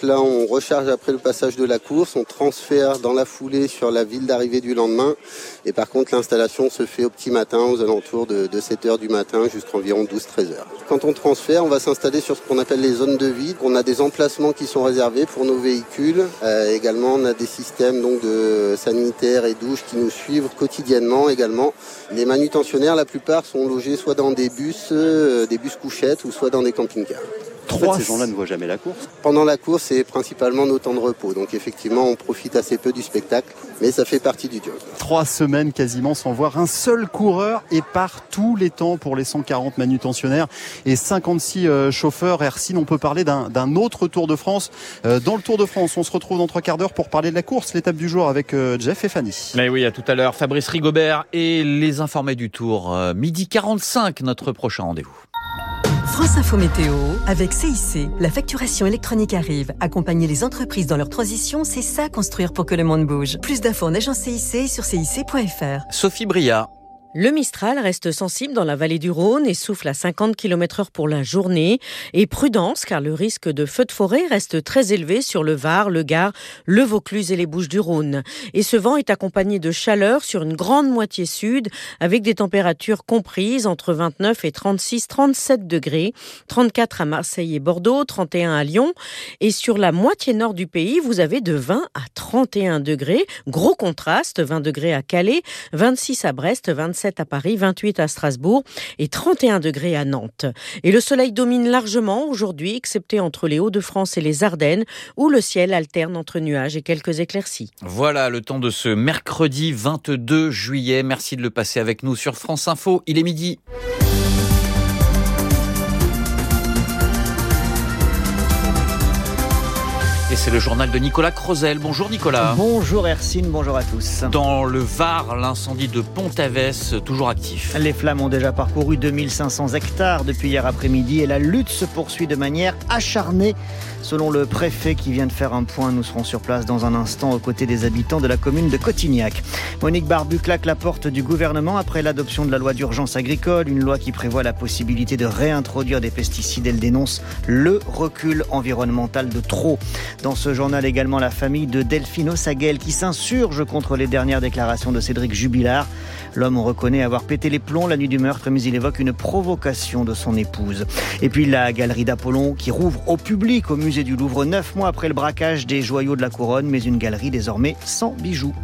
Donc là, on recharge après le passage de la course, on transfère dans la foulée sur la ville d'arrivée du lendemain. Et par contre, l'installation se fait au petit matin, aux alentours de 7h du matin jusqu'à environ 12-13h. Quand on transfère, on va s'installer sur ce qu'on appelle les zones de vide. On a des emplacements qui sont réservés pour nos véhicules. Également, on a des systèmes donc de sanitaires et douches qui nous suivent quotidiennement également. Les manutentionnaires, la plupart, sont logés soit dans des bus couchettes ou soit dans des camping-cars. En fait, ces gens-là ne voient jamais la course. Pendant la course, c'est principalement nos temps de repos. Donc effectivement, on profite assez peu du spectacle, mais ça fait partie du job. 3 semaines quasiment sans voir un seul coureur et par tous les temps pour les 140 manutentionnaires et 56 chauffeurs. Hercine, on peut parler d'un autre Tour de France. Dans le Tour de France, on se retrouve dans 3 quarts d'heure pour parler de la course, l'étape du jour avec Jeff et Fanny. Mais oui, à tout à l'heure. Fabrice Rigobert et les informés du Tour. 12h45, notre prochain rendez-vous. France Info Météo, avec CIC. La facturation électronique arrive. Accompagner les entreprises dans leur transition, c'est ça construire pour que le monde bouge. Plus d'infos en agence CIC et sur cic.fr. Sophie Bria. Le Mistral reste sensible dans la vallée du Rhône et souffle à 50 km/h pour la journée. Et prudence, car le risque de feu de forêt reste très élevé sur le Var, le Gard, le Vaucluse et les Bouches-du-Rhône. Et ce vent est accompagné de chaleur sur une grande moitié sud, avec des températures comprises entre 29 et 36-37 degrés, 34 à Marseille et Bordeaux, 31 à Lyon. Et sur la moitié nord du pays, vous avez de 20 à 31 degrés. Gros contraste, 20 degrés à Calais, 26 à Brest, 27 à Paris, 28 à Strasbourg et 31 degrés à Nantes. Et le soleil domine largement aujourd'hui, excepté entre les Hauts-de-France et les Ardennes, où le ciel alterne entre nuages et quelques éclaircies. Voilà le temps de ce mercredi 22 juillet. Merci de le passer avec nous sur France Info. Il est midi. Et c'est le journal de Nicolas Crozel. Bonjour Nicolas. Bonjour Hercine, bonjour à tous. Dans le Var, l'incendie de Pont-Aves, toujours actif. Les flammes ont déjà parcouru 2500 hectares depuis hier après-midi et la lutte se poursuit de manière acharnée. Selon le préfet qui vient de faire un point, nous serons sur place dans un instant aux côtés des habitants de la commune de Cotignac. Monique Barbu claque la porte du gouvernement après l'adoption de la loi d'urgence agricole, une loi qui prévoit la possibilité de réintroduire des pesticides. Elle dénonce le recul environnemental de trop. Dans ce journal également, la famille de Delphine Ossaguel qui s'insurge contre les dernières déclarations de Cédric Jubilard. L'homme reconnaît avoir pété les plombs la nuit du meurtre, mais il évoque une provocation de son épouse. Et puis la galerie d'Apollon qui rouvre au public au musée du Louvre 9 mois après le braquage des joyaux de la couronne, mais une galerie désormais sans bijoux.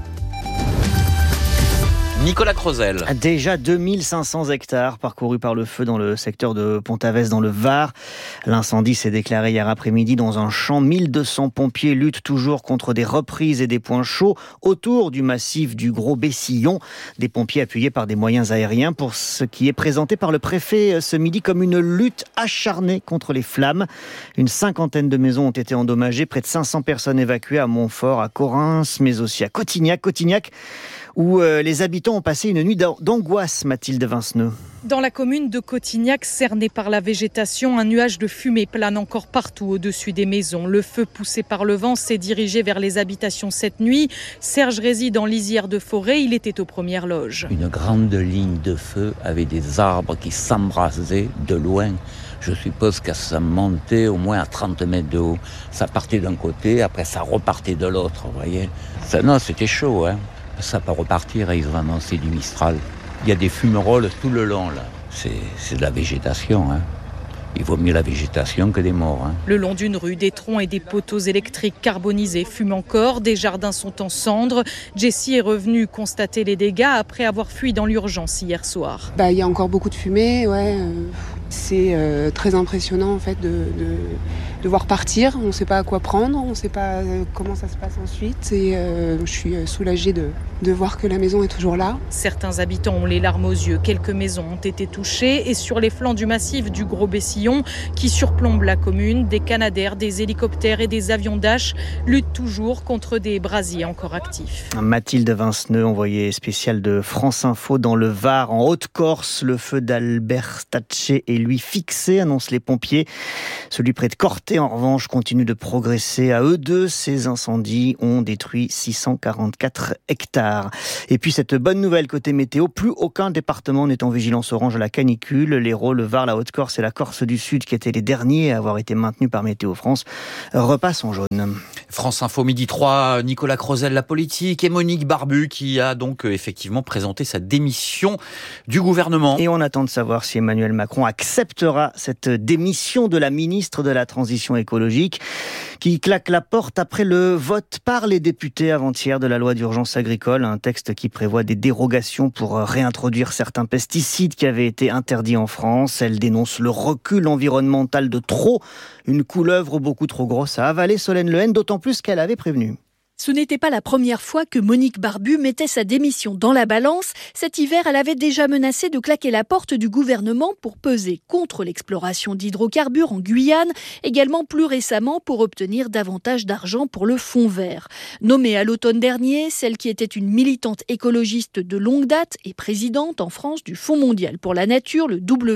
Nicolas Crozel. Déjà 2500 hectares parcourus par le feu dans le secteur de Pont-Aves dans le Var. L'incendie s'est déclaré hier après-midi dans un champ. 1200 pompiers luttent toujours contre des reprises et des points chauds autour du massif du Gros Bessillon. Des pompiers appuyés par des moyens aériens pour ce qui est présenté par le préfet ce midi comme une lutte acharnée contre les flammes. Une 50aine de maisons ont été endommagées, près de 500 personnes évacuées à Montfort, à Correns, mais aussi à Cotignac. Cotignac où les habitants ont passé une nuit d'angoisse, Mathilde Vinceneux. Dans la commune de Cotignac, cernée par la végétation, un nuage de fumée plane encore partout au-dessus des maisons. Le feu poussé par le vent s'est dirigé vers les habitations cette nuit. Serge réside en lisière de forêt, il était aux premières loges. Une grande ligne de feu avec des arbres qui s'embrasaient de loin. Je suppose que ça montait au moins à 30 mètres de haut. Ça partait d'un côté, après ça repartait de l'autre, vous voyez. Non, c'était chaud, hein. Ça peut repartir, ils ont annoncé du Mistral. Il y a des fumerolles tout le long, là. C'est de la végétation, hein. Il vaut mieux la végétation que des morts. Hein. Le long d'une rue, des troncs et des poteaux électriques carbonisés fument encore. Des jardins sont en cendres. Jessie est revenue constater les dégâts après avoir fui dans l'urgence hier soir. Il y a encore beaucoup de fumée, ouais. C'est très impressionnant en fait de voir partir. On ne sait pas à quoi prendre, on ne sait pas comment ça se passe ensuite. Et je suis soulagée de voir que la maison est toujours là. Certains habitants ont les larmes aux yeux. Quelques maisons ont été touchées. Et sur les flancs du massif du Gros Bessillon, qui surplombe la commune, des Canadair, des hélicoptères et des avions Dash luttent toujours contre des brasiers encore actifs. Mathilde Vinceneux, envoyée spéciale de France Info dans le Var, en Haute-Corse. Le feu d'Albertacce est lui fixé, annoncent les pompiers. Celui près de Corté santé, en revanche, continue de progresser. À eux deux, ces incendies ont détruit 644 hectares. Et puis cette bonne nouvelle côté météo, plus aucun département n'est en vigilance orange à la canicule. L'Hérault, le Var, la Haute-Corse et la Corse du Sud, qui étaient les derniers à avoir été maintenus par Météo France, repassent en jaune. France Info, midi 3, Nicolas Crozel, la politique, et Monique Barbu, qui a donc effectivement présenté sa démission du gouvernement. Et on attend de savoir si Emmanuel Macron acceptera cette démission de la ministre de la Transition écologique, qui claque la porte après le vote par les députés avant-hier de la loi d'urgence agricole, un texte qui prévoit des dérogations pour réintroduire certains pesticides qui avaient été interdits en France. Elle dénonce le recul environnemental de trop, une couleuvre beaucoup trop grosse à avaler, Solène Lehen, d'autant plus qu'elle avait prévenu. Ce n'était pas la première fois que Monique Barbu mettait sa démission dans la balance. Cet hiver, elle avait déjà menacé de claquer la porte du gouvernement pour peser contre l'exploration d'hydrocarbures en Guyane, également plus récemment pour obtenir davantage d'argent pour le fonds vert. Nommée à l'automne dernier, celle qui était une militante écologiste de longue date et présidente en France du Fonds mondial pour la nature, le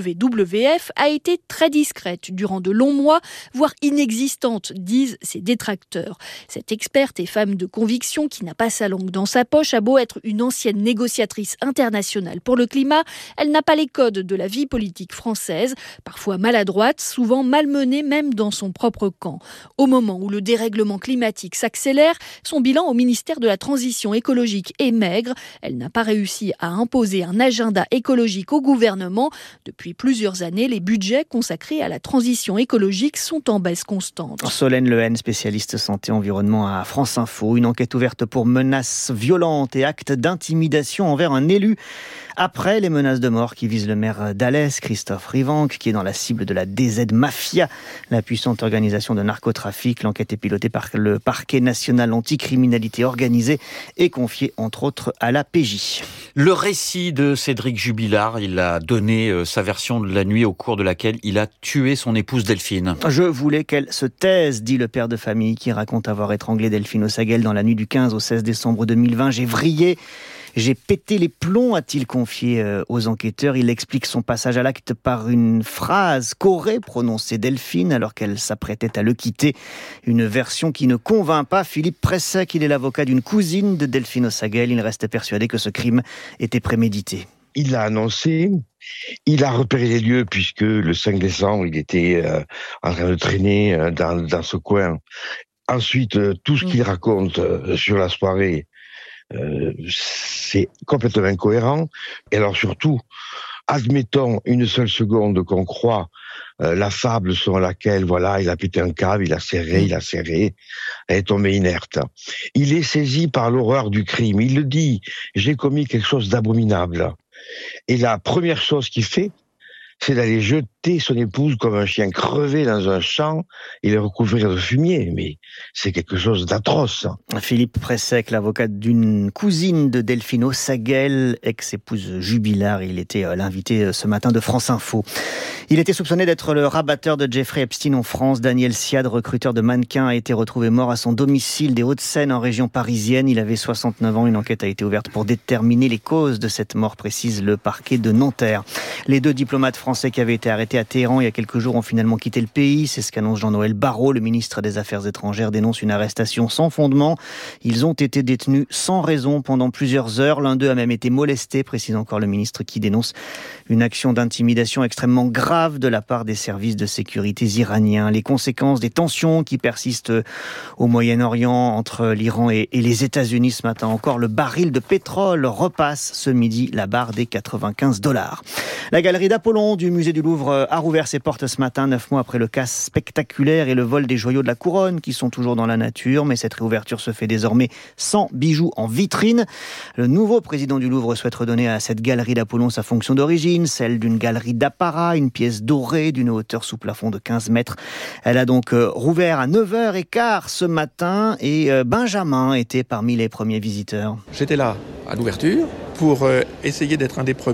WWF, a été très discrète durant de longs mois, voire inexistante, disent ses détracteurs. Cette experte et femme de conviction qui n'a pas sa langue dans sa poche a beau être une ancienne négociatrice internationale pour le climat, elle n'a pas les codes de la vie politique française, parfois maladroite, souvent malmenée même dans son propre camp. Au moment où le dérèglement climatique s'accélère, son bilan au ministère de la Transition écologique est maigre. Elle n'a pas réussi à imposer un agenda écologique au gouvernement. Depuis plusieurs années, les budgets consacrés à la transition écologique sont en baisse constante. Solène Lehen, spécialiste santé-environnement à France Info. Une enquête ouverte pour menaces violentes et actes d'intimidation envers un élu. Après les menaces de mort qui visent le maire d'Alès, Christophe Rivanc, qui est dans la cible de la DZ Mafia, la puissante organisation de narcotrafic. L'enquête est pilotée par le parquet national anticriminalité organisée et confiée entre autres à la PJ. Le récit de Cédric Jubilard, il a donné sa version de la nuit au cours de laquelle il a tué son épouse Delphine. Je voulais qu'elle se taise, dit le père de famille qui raconte avoir étranglé Delphine Osaguel dans la nuit du 15 au 16 décembre 2020. J'ai vrillé, j'ai pété les plombs, a-t-il confié aux enquêteurs. Il explique son passage à l'acte par une phrase qu'aurait prononcée Delphine alors qu'elle s'apprêtait à le quitter. Une version qui ne convainc pas Philippe Pressec. Il est l'avocat d'une cousine de Delphine Osaguel. Il reste persuadé que ce crime était prémédité. Il l'a annoncé, il a repéré les lieux puisque le 5 décembre, il était en train de traîner dans ce coin. Ensuite, tout ce qu'il raconte sur la soirée, c'est complètement incohérent. Et alors surtout, admettons une seule seconde qu'on croit la fable selon laquelle, voilà, il a pété un câble, il a serré, elle est tombée inerte. Il est saisi par l'horreur du crime. Il le dit, j'ai commis quelque chose d'abominable. Et la première chose qu'il fait, c'est d'aller jeter son épouse comme un chien crevé dans un champ et le recouvrir de fumier. Mais c'est quelque chose d'atroce. Philippe Pressec, l'avocat d'une cousine de Delphine Osaguel, ex-épouse Jubilard. Il était l'invité ce matin de France Info. Il était soupçonné d'être le rabatteur de Jeffrey Epstein en France. Daniel Siad, recruteur de mannequins, a été retrouvé mort à son domicile des Hauts-de-Seine en région parisienne. Il avait 69 ans. Une enquête a été ouverte pour déterminer les causes de cette mort, précise le parquet de Nanterre. Les deux diplomates français qui avaient été arrêtés à Téhéran il y a quelques jours ont finalement quitté le pays. C'est ce qu'annonce Jean-Noël Barrot. Le ministre des Affaires étrangères dénonce une arrestation sans fondement. Ils ont été détenus sans raison pendant plusieurs heures. L'un d'eux a même été molesté, précise encore le ministre, qui dénonce une action d'intimidation extrêmement grave de la part des services de sécurité iraniens. Les conséquences des tensions qui persistent au Moyen-Orient entre l'Iran et les États-Unis ce matin encore. Le baril de pétrole repasse ce midi la barre des $95. La galerie d'Apollon du musée du Louvre a rouvert ses portes ce matin, 9 mois après le casse spectaculaire et le vol des joyaux de la couronne qui sont toujours dans la nature. Mais cette réouverture se fait désormais sans bijoux en vitrine. Le nouveau président du Louvre souhaite redonner à cette galerie d'Apollon sa fonction d'origine, celle d'une galerie d'apparat, une pièce dorée d'une hauteur sous plafond de 15 mètres. Elle a donc rouvert à 9h15 ce matin et Benjamin était parmi les premiers visiteurs. J'étais là à l'ouverture pour essayer d'être un des premiers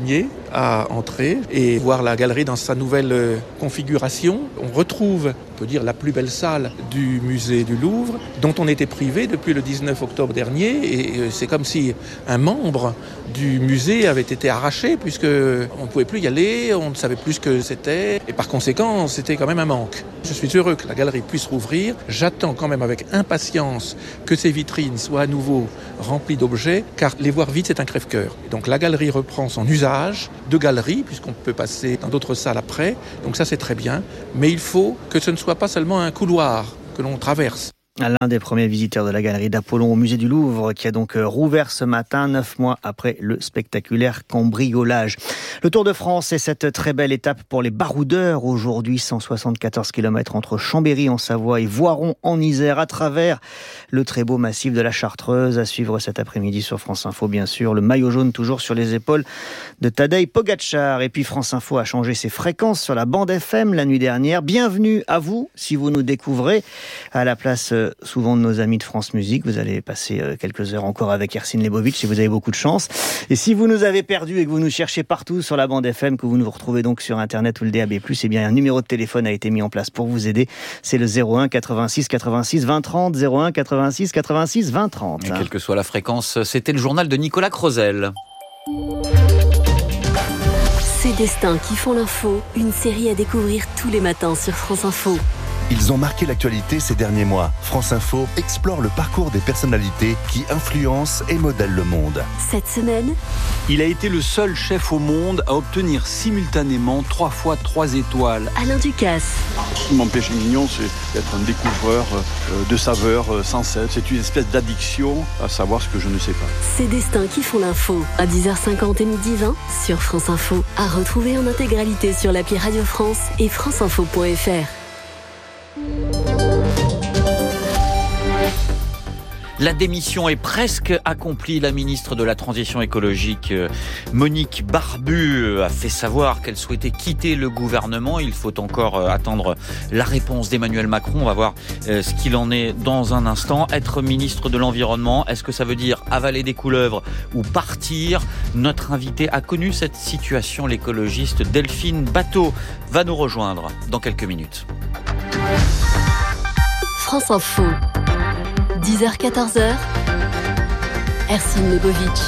à entrer et voir la galerie dans sa nouvelle configuration. On retrouve, on peut dire, la plus belle salle du musée du Louvre, dont on était privé depuis le 19 octobre dernier. Et c'est comme si un membre du musée avait été arraché, puisque on ne pouvait plus y aller, on ne savait plus ce que c'était. Et par conséquent, c'était quand même un manque. Je suis heureux que la galerie puisse rouvrir. J'attends quand même avec impatience que ces vitrines soient à nouveau remplies d'objets, car les voir vides, c'est un crève-cœur. Et donc la galerie reprend son usage de galerie, puisqu'on peut passer dans d'autres salles après. Donc ça, c'est très bien. Mais il faut que ce ne soit pas seulement un couloir que l'on traverse. L'un des premiers visiteurs de la galerie d'Apollon au musée du Louvre, qui a donc rouvert ce matin, 9 mois après le spectaculaire cambriolage. Le Tour de France est cette très belle étape pour les baroudeurs. Aujourd'hui, 174 km entre Chambéry en Savoie et Voiron en Isère, à travers le très beau massif de la Chartreuse. À suivre cet après-midi sur France Info, bien sûr. Le maillot jaune toujours sur les épaules de Tadej Pogačar. Et puis France Info a changé ses fréquences sur la bande FM la nuit dernière. Bienvenue à vous, si vous nous découvrez, à la place souvent de nos amis de France Musique. Vous allez passer quelques heures encore avec Hercine Lebovitch si vous avez beaucoup de chance. Et si vous nous avez perdus et que vous nous cherchez partout sur la bande FM, que vous nous retrouvez donc sur Internet ou le DAB+, eh bien un numéro de téléphone a été mis en place pour vous aider. C'est le 01 86 86 20 30, 01 86 86 20 30. Et quelle que soit la fréquence, c'était le journal de Nicolas Crozel. Ces destins qui font l'info, une série à découvrir tous les matins sur France Info. Ils ont marqué l'actualité ces derniers mois. France Info explore le parcours des personnalités qui influencent et modèlent le monde. Cette semaine, il a été le seul chef au monde à obtenir simultanément 3 fois 3 étoiles. Alain Ducasse. Mon péché mignon, c'est d'être un découvreur de saveurs sans cesse. C'est une espèce d'addiction à savoir ce que je ne sais pas. Ces destins qui font l'info, à 10h50 et midi 20 sur France Info. À retrouver en intégralité sur l'appli Radio France et franceinfo.fr. La démission est presque accomplie. La ministre de la Transition écologique, Monique Barbu, a fait savoir qu'elle souhaitait quitter le gouvernement. Il faut encore attendre la réponse d'Emmanuel Macron. On va voir ce qu'il en est dans un instant. Être ministre de l'Environnement, est-ce que ça veut dire avaler des couleuvres ou partir ? Notre invité a connu cette situation. L'écologiste Delphine Batho va nous rejoindre dans quelques minutes. France Info. 10h-14h, Hercine Lebovitch.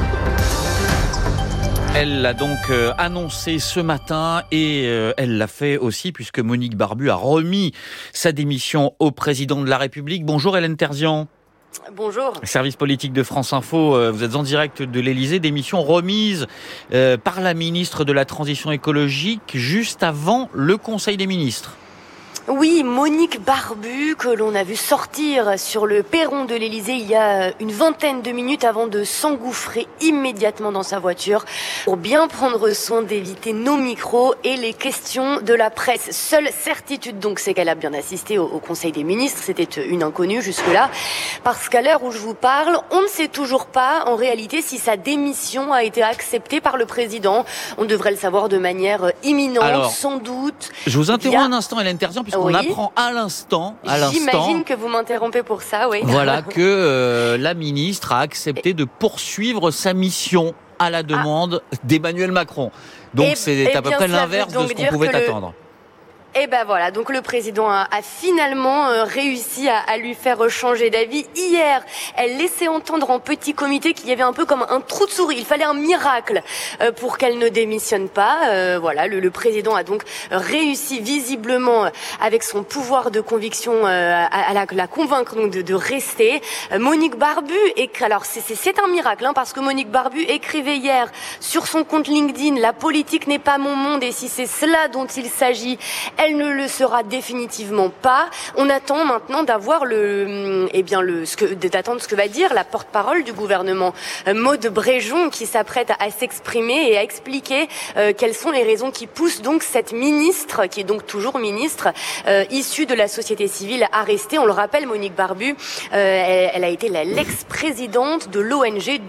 Elle l'a donc annoncé ce matin et elle l'a fait aussi puisque Monique Barbu a remis sa démission au président de la République. Bonjour Hélène Terzian. Bonjour. Service politique de France Info, vous êtes en direct de l'Élysée, démission remise par la ministre de la Transition écologique juste avant le Conseil des ministres. Oui, Monique Barbu, que l'on a vu sortir sur le perron de l'Élysée il y a une vingtaine de minutes avant de s'engouffrer immédiatement dans sa voiture pour bien prendre soin d'éviter nos micros et les questions de la presse. Seule certitude donc, c'est qu'elle a bien assisté au Conseil des ministres. C'était une inconnue jusque-là. Parce qu'à l'heure où je vous parle, on ne sait toujours pas en réalité si sa démission a été acceptée par le président. On devrait le savoir de manière imminente, alors, sans doute. Je vous interromps un instant, Hélène Terzian, puisqu'on apprend à l'instant. J'imagine que vous m'interrompez pour ça, oui. Voilà, que la ministre a accepté de poursuivre sa mission à la demande d'Emmanuel Macron. Donc c'est à peu près l'inverse de ce qu'on pouvait attendre. Et ben voilà, donc le président a finalement réussi à lui faire changer d'avis. Hier, elle laissait entendre en petit comité qu'il y avait un peu comme un trou de souris. Il fallait un miracle pour qu'elle ne démissionne pas. Voilà, le président a donc réussi visiblement avec son pouvoir de conviction à la convaincre donc de rester. Monique Barbu, alors c'est un miracle parce que Monique Barbu écrivait hier sur son compte LinkedIn: la politique n'est pas mon monde et si c'est cela dont il s'agit, elle ne le sera définitivement pas. On attend maintenant d'avoir d'attendre ce que va dire la porte-parole du gouvernement, Maud Bréjon, qui s'apprête à s'exprimer et à expliquer quelles sont les raisons qui poussent donc cette ministre, qui est donc toujours ministre, issue de la société civile, à rester. On le rappelle, Monique Barbu, elle a été l'ex-présidente de l'ONG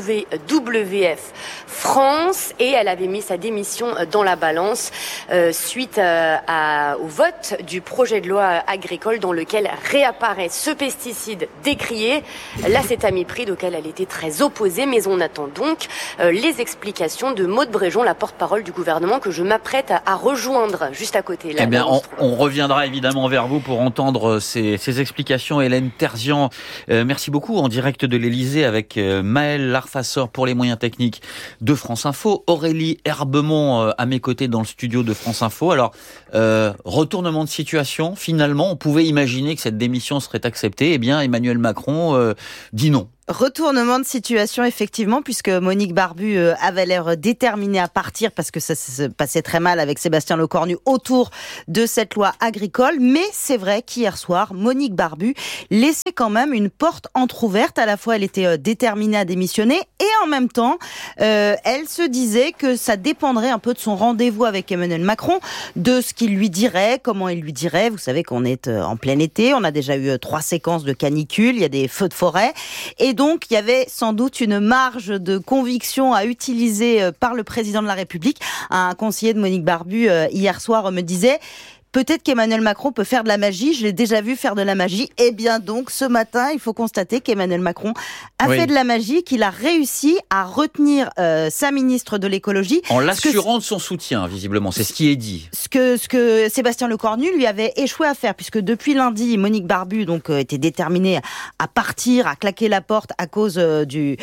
WWF France et elle avait mis sa démission dans la balance suite à au vote du projet de loi agricole dans lequel réapparaît ce pesticide décrié, l'acétamipride, auquel elle était très opposée. Mais on attend donc les explications de Maude Bréjon, la porte-parole du gouvernement, que je m'apprête à rejoindre juste à côté. Là, on reviendra évidemment vers vous pour entendre ces explications. Hélène Terzian, merci beaucoup. En direct de l'Elysée avec Maël Larfassor pour les moyens techniques de France Info. Aurélie Herbemont à mes côtés dans le studio de France Info. Alors, retournement de situation. Finalement, on pouvait imaginer que cette démission serait acceptée. Eh bien, Emmanuel Macron dit non. Retournement de situation, effectivement, puisque Monique Barbu avait l'air déterminée à partir parce que ça se passait très mal avec Sébastien Lecornu autour de cette loi agricole. Mais c'est vrai qu'hier soir, Monique Barbu laissait quand même une porte entrouverte. À la fois, elle était déterminée à démissionner et en même temps, elle se disait que ça dépendrait un peu de son rendez-vous avec Emmanuel Macron, de ce qu'il lui dirait, comment il lui dirait. Vous savez qu'on est en plein été, on a déjà eu 3 séquences de canicule, il y a des feux de forêt. Et donc, il y avait sans doute une marge de conviction à utiliser par le président de la République. Un conseiller de Monique Barbu, hier soir, me disait... Peut-être qu'Emmanuel Macron peut faire de la magie. Je l'ai déjà vu faire de la magie. Eh bien donc, ce matin, il faut constater qu'Emmanuel Macron a fait de la magie, qu'il a réussi à retenir sa ministre de l'écologie. En l'assurant de son soutien, visiblement. C'est ce qui est dit. Ce que Sébastien Lecornu lui avait échoué à faire, puisque depuis lundi, Monique Barbu était déterminée à partir, à claquer la porte à cause du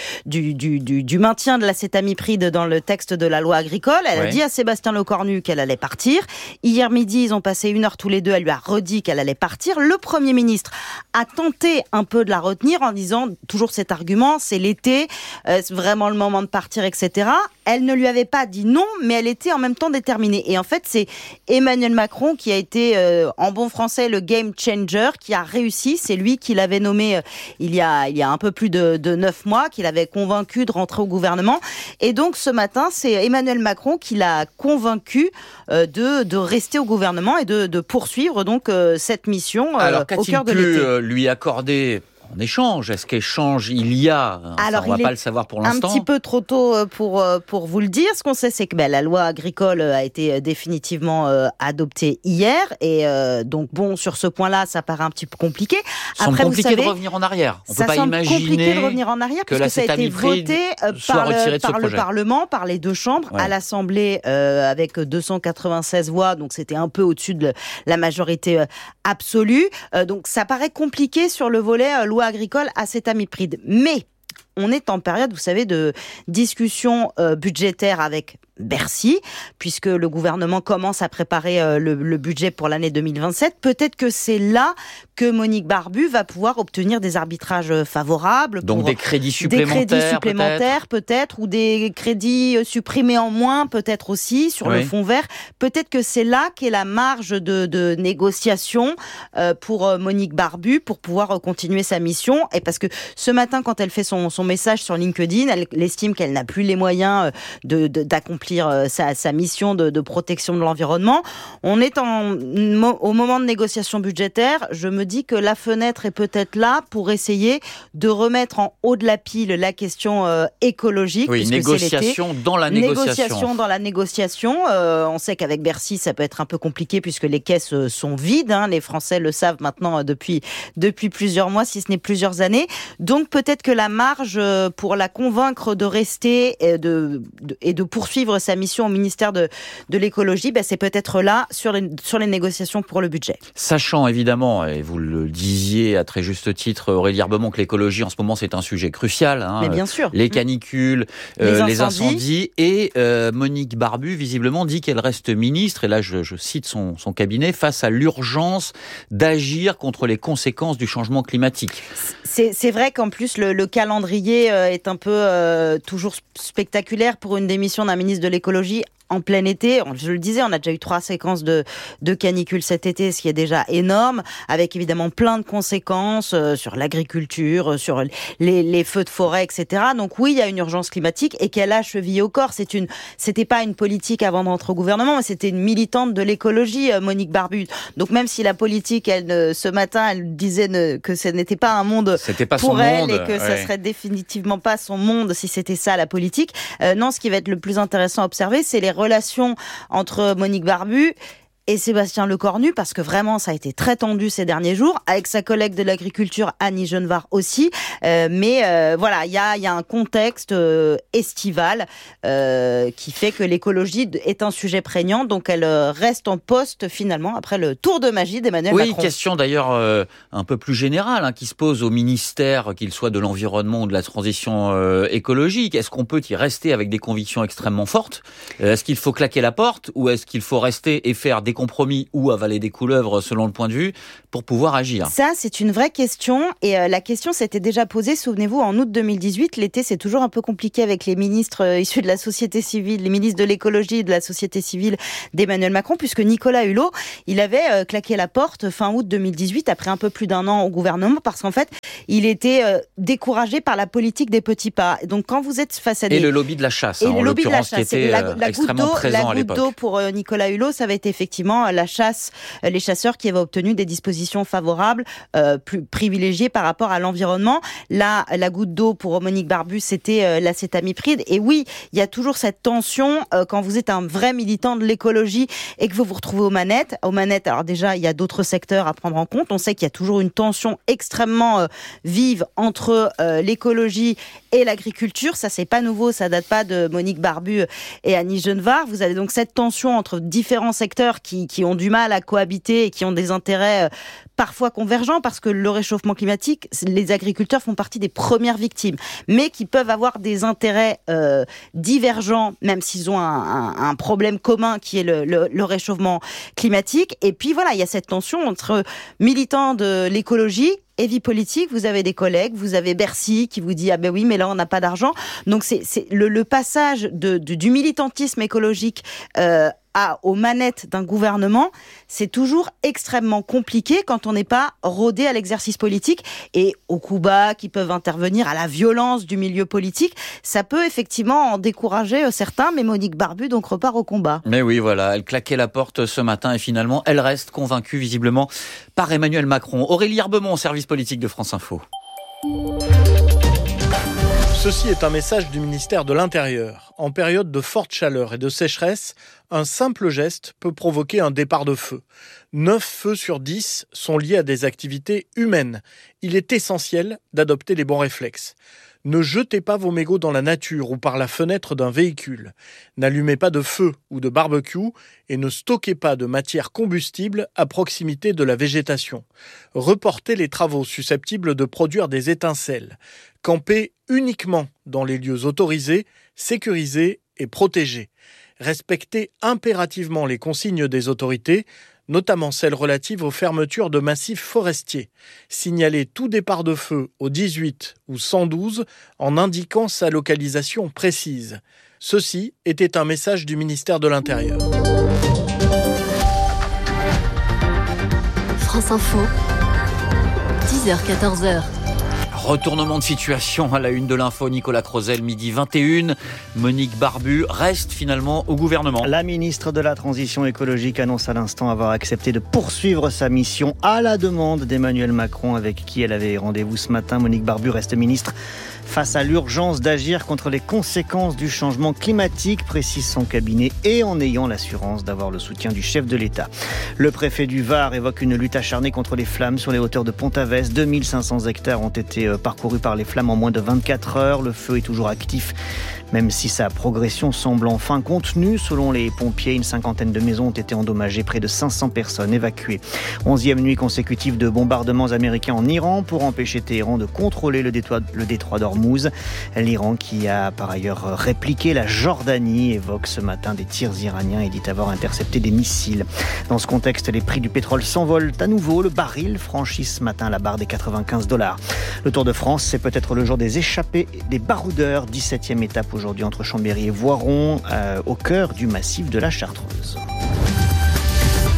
maintien de l'acétamipride dans le texte de la loi agricole. Elle a dit à Sébastien Lecornu qu'elle allait partir. Hier midi, ils ont passé 1 heure tous les deux, elle lui a redit qu'elle allait partir. Le Premier ministre a tenté un peu de la retenir en disant toujours cet argument, c'est l'été, c'est vraiment le moment de partir, etc. Elle ne lui avait pas dit non, mais elle était en même temps déterminée. Et en fait, c'est Emmanuel Macron qui a été, en bon français, le game changer, qui a réussi. C'est lui qui l'avait nommé il y a un peu plus de 9 mois, qui l'avait convaincu de rentrer au gouvernement. Et donc, ce matin, c'est Emmanuel Macron qui l'a convaincu de rester au gouvernement et de poursuivre donc cette mission au cœur de l'été. Alors, qu'a-t-il pu lui accorder en échange? Est-ce qu'échange il y a? Alors, on ne va pas le savoir pour l'instant. Un petit peu trop tôt pour vous le dire. Ce qu'on sait, c'est que la loi agricole a été définitivement adoptée hier. Et donc, bon, sur ce point-là, ça paraît un petit peu compliqué. Après, compliqué de revenir en arrière. On ne peut pas imaginer compliqué de revenir en arrière, puisque ça a été voté par le Parlement, par les 2 chambres, à l'Assemblée avec 296 voix. Donc, c'était un peu au-dessus de la majorité absolue. Donc, ça paraît compliqué sur le volet loi agricole acétamipride. Mais on est en période, vous savez, de discussion budgétaire avec Bercy, puisque le gouvernement commence à préparer le budget pour l'année 2027. Peut-être que c'est là que Monique Barbu va pouvoir obtenir des arbitrages favorables. Donc des crédits supplémentaires peut-être, ou des crédits supprimés en moins, peut-être aussi, sur le fonds vert. Peut-être que c'est là qu'est la marge de négociation pour Monique Barbu, pour pouvoir continuer sa mission. Et parce que ce matin, quand elle fait son message sur LinkedIn, elle estime qu'elle n'a plus les moyens d'accomplir sa mission de protection de l'environnement. On est au moment de négociation budgétaire. Je me dis que la fenêtre est peut-être là pour essayer de remettre en haut de la pile la question écologique. Oui, négociation dans la négociation. Négociation dans la négociation. On sait qu'avec Bercy, ça peut être un peu compliqué puisque les caisses sont vides. Les Français le savent maintenant depuis plusieurs mois, si ce n'est plusieurs années. Donc peut-être que la marge pour la convaincre de rester et de poursuivre sa mission au ministère de l'écologie, c'est peut-être là sur les négociations pour le budget. Sachant évidemment, et vous le disiez à très juste titre, Aurélie Herbemont, que l'écologie en ce moment c'est un sujet crucial. Mais bien sûr. Les canicules, les incendies. Et Monique Barbu visiblement dit qu'elle reste ministre, et là je cite son cabinet, face à l'urgence d'agir contre les conséquences du changement climatique. C'est vrai qu'en plus le calendrier est un peu toujours spectaculaire pour une démission d'un ministre de l'écologie en plein été. Je le disais, on a déjà eu 3 séquences de canicule cet été, ce qui est déjà énorme, avec évidemment plein de conséquences sur l'agriculture, sur les feux de forêt, etc. Donc oui, il y a une urgence climatique et qu'elle a chevillé au corps. C'était pas une politique avant d'entrer au gouvernement, mais c'était une militante de l'écologie, Monique Barbu. Donc même si la politique, ce matin, elle disait que ce n'était pas un monde pour elle et que ça serait définitivement pas son monde si c'était ça la politique. Non, ce qui va être le plus intéressant à observer, c'est les relations entre Monique Barbu et Sébastien Lecornu, parce que vraiment ça a été très tendu ces derniers jours, avec sa collègue de l'agriculture Annie Genevard aussi. Voilà, il y a un contexte estival qui fait que l'écologie est un sujet prégnant, donc elle reste en poste finalement après le tour de magie d'Emmanuel Macron. Oui, question d'ailleurs un peu plus générale qui se pose au ministère, qu'il soit de l'environnement ou de la transition écologique. Est-ce qu'on peut y rester avec des convictions extrêmement fortes ? Est-ce qu'il faut claquer la porte ou est-ce qu'il faut rester et faire des compromis ou avaler des couleuvres selon le point de vue pour pouvoir agir ? Ça, c'est une vraie question et la question s'était déjà posée, souvenez-vous, en août 2018. L'été, c'est toujours un peu compliqué avec les ministres issus de la société civile, les ministres de l'écologie et de la société civile d'Emmanuel Macron, puisque Nicolas Hulot, il avait claqué la porte fin août 2018, après un peu plus d'un an au gouvernement, parce qu'en fait, il était découragé par la politique des petits pas. Donc, quand vous êtes face à des... Et le lobby de la chasse, en l'occurrence, qui était extrêmement présent à l'époque. La goutte d'eau pour Nicolas Hulot, ça va être effectivement la chasse, les chasseurs qui avaient obtenu des dispositions favorables, plus privilégiées par rapport à l'environnement. Là, la goutte d'eau pour Monique Barbu, c'était l'acétamipride. Et oui, il y a toujours cette tension quand vous êtes un vrai militant de l'écologie et que vous vous retrouvez aux manettes. Alors déjà, il y a d'autres secteurs à prendre en compte. On sait qu'il y a toujours une tension extrêmement vive entre l'écologie et l'agriculture. Ça, c'est pas nouveau, ça date pas de Monique Barbu et Annie Genevard. Vous avez donc cette tension entre différents secteurs qui ont du mal à cohabiter et qui ont des intérêts parfois convergents, parce que le réchauffement climatique, les agriculteurs font partie des premières victimes, mais qui peuvent avoir des intérêts divergents, même s'ils ont un problème commun qui est le réchauffement climatique. Et puis voilà, il y a cette tension entre militants de l'écologie et vie politique. Vous avez des collègues, vous avez Bercy qui vous dit « Ah ben oui, mais là on n'a pas d'argent ». Donc c'est le passage du militantisme écologique aux manettes d'un gouvernement, c'est toujours extrêmement compliqué quand on n'est pas rodé à l'exercice politique et aux coups bas qui peuvent intervenir, à la violence du milieu politique. Ça peut effectivement en décourager certains, mais Monique Barbu donc repart au combat. Mais oui, voilà, elle claquait la porte ce matin et finalement, elle reste convaincue visiblement par Emmanuel Macron. Aurélie Herbemont, service politique de France Info. Ceci est un message du ministère de l'Intérieur. En période de forte chaleur et de sécheresse, un simple geste peut provoquer un départ de feu. 9 feux sur 10 sont liés à des activités humaines. Il est essentiel d'adopter les bons réflexes. Ne jetez pas vos mégots dans la nature ou par la fenêtre d'un véhicule. N'allumez pas de feu ou de barbecue et ne stockez pas de matière combustible à proximité de la végétation. Reportez les travaux susceptibles de produire des étincelles. Campez uniquement dans les lieux autorisés, sécurisés et protégés. Respectez impérativement les consignes des autorités, notamment celles relatives aux fermetures de massifs forestiers. Signalez tout départ de feu au 18 ou 112 en indiquant sa localisation précise. Ceci était un message du ministère de l'Intérieur. France Info, 10h-14h. Retournement de situation à la une de l'info, Nicolas Crozel, midi 21. Monique Barbu reste finalement au gouvernement. La ministre de la Transition écologique annonce à l'instant avoir accepté de poursuivre sa mission à la demande d'Emmanuel Macron, avec qui elle avait rendez-vous ce matin. Monique Barbu reste ministre face à l'urgence d'agir contre les conséquences du changement climatique, précise son cabinet, et en ayant l'assurance d'avoir le soutien du chef de l'État. Le préfet du Var évoque une lutte acharnée contre les flammes sur les hauteurs de Pont-Aves. 2500 hectares ont été parcourus par les flammes en moins de 24 heures. Le feu est toujours actif, même si sa progression semble enfin contenue. Selon les pompiers, une cinquantaine de maisons ont été endommagées, près de 500 personnes évacuées. 11e nuit consécutive de bombardements américains en Iran pour empêcher Téhéran de contrôler le détroit d'Ormuz. L'Iran, qui a par ailleurs répliqué la Jordanie, évoque ce matin des tirs iraniens et dit avoir intercepté des missiles. Dans ce contexte, les prix du pétrole s'envolent à nouveau. Le baril franchit ce matin la barre des $95. Le Tour de France, c'est peut-être le jour des échappées, des baroudeurs. 17e étape aujourd'hui entre Chambéry et Voiron, au cœur du massif de la Chartreuse.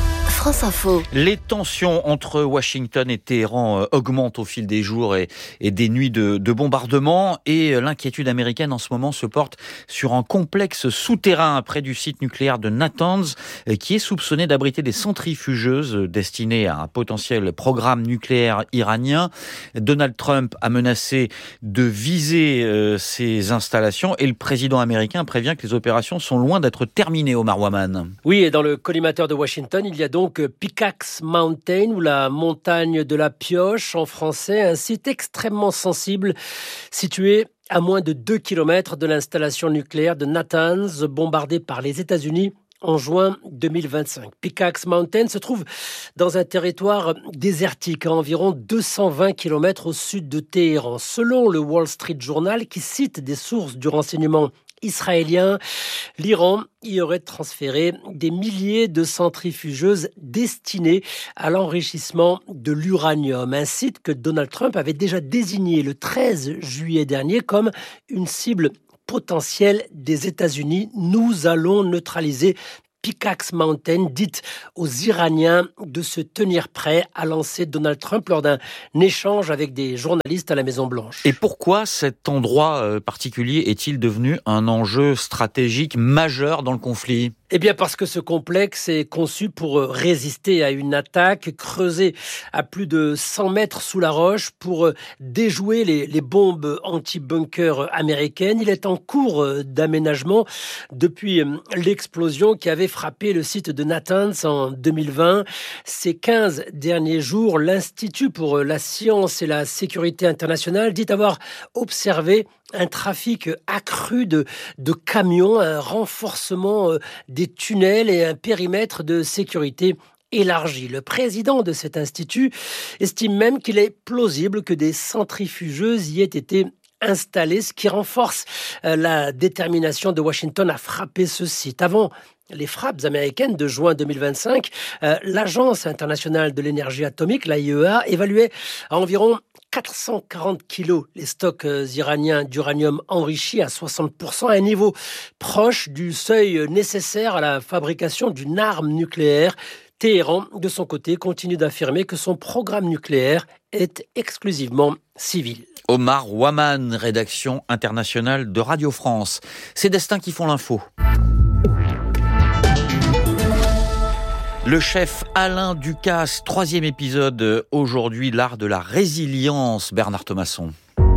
France Info. Les tensions entre Washington et Téhéran augmentent au fil des jours et des nuits de bombardement, et l'inquiétude américaine en ce moment se porte sur un complexe souterrain près du site nucléaire de Natanz qui est soupçonné d'abriter des centrifugeuses destinées à un potentiel programme nucléaire iranien. Donald Trump a menacé de viser ces installations et le président américain prévient que les opérations sont loin d'être terminées, Omar Waman. Oui, et dans le collimateur de Washington, il y a donc Pickaxe Mountain, ou la montagne de la pioche en français, un site extrêmement sensible situé à moins de 2 km de l'installation nucléaire de Natanz, bombardée par les États-Unis en juin 2025. Pickaxe Mountain se trouve dans un territoire désertique à environ 220 km au sud de Téhéran. Selon le Wall Street Journal, qui cite des sources du renseignement israélien, l'Iran y aurait transféré des milliers de centrifugeuses destinées à l'enrichissement de l'uranium, un site que Donald Trump avait déjà désigné le 13 juillet dernier comme une cible potentielle des États-Unis. Nous allons neutraliser Pickaxe Mountain, dite aux Iraniens de se tenir prêts, a lancé Donald Trump lors d'un échange avec des journalistes à la Maison-Blanche. Et pourquoi cet endroit particulier est-il devenu un enjeu stratégique majeur dans le conflit ? Eh bien parce que ce complexe est conçu pour résister à une attaque, creusé à plus de 100 mètres sous la roche pour déjouer les bombes anti-bunker américaines. Il est en cours d'aménagement depuis l'explosion qui avait frappé le site de Natanz en 2020. Ces 15 derniers jours, l'Institut pour la science et la sécurité internationale dit avoir observé un trafic accru de camions, un renforcement des tunnels et un périmètre de sécurité élargi. Le président de cet institut estime même qu'il est plausible que des centrifugeuses y aient été installées, ce qui renforce la détermination de Washington à frapper ce site. Avant les frappes américaines de juin 2025, l'Agence internationale de l'énergie atomique, l'AIEA, évaluait à environ 440 kilos les stocks iraniens d'uranium enrichi à 60%, à un niveau proche du seuil nécessaire à la fabrication d'une arme nucléaire. Téhéran, de son côté, continue d'affirmer que son programme nucléaire est exclusivement civil. Omar Waman, rédaction internationale de Radio France. C'est Destin qui font l'info. Le chef Alain Ducasse, 3e épisode aujourd'hui, l'art de la résilience, Bernard Thomasson.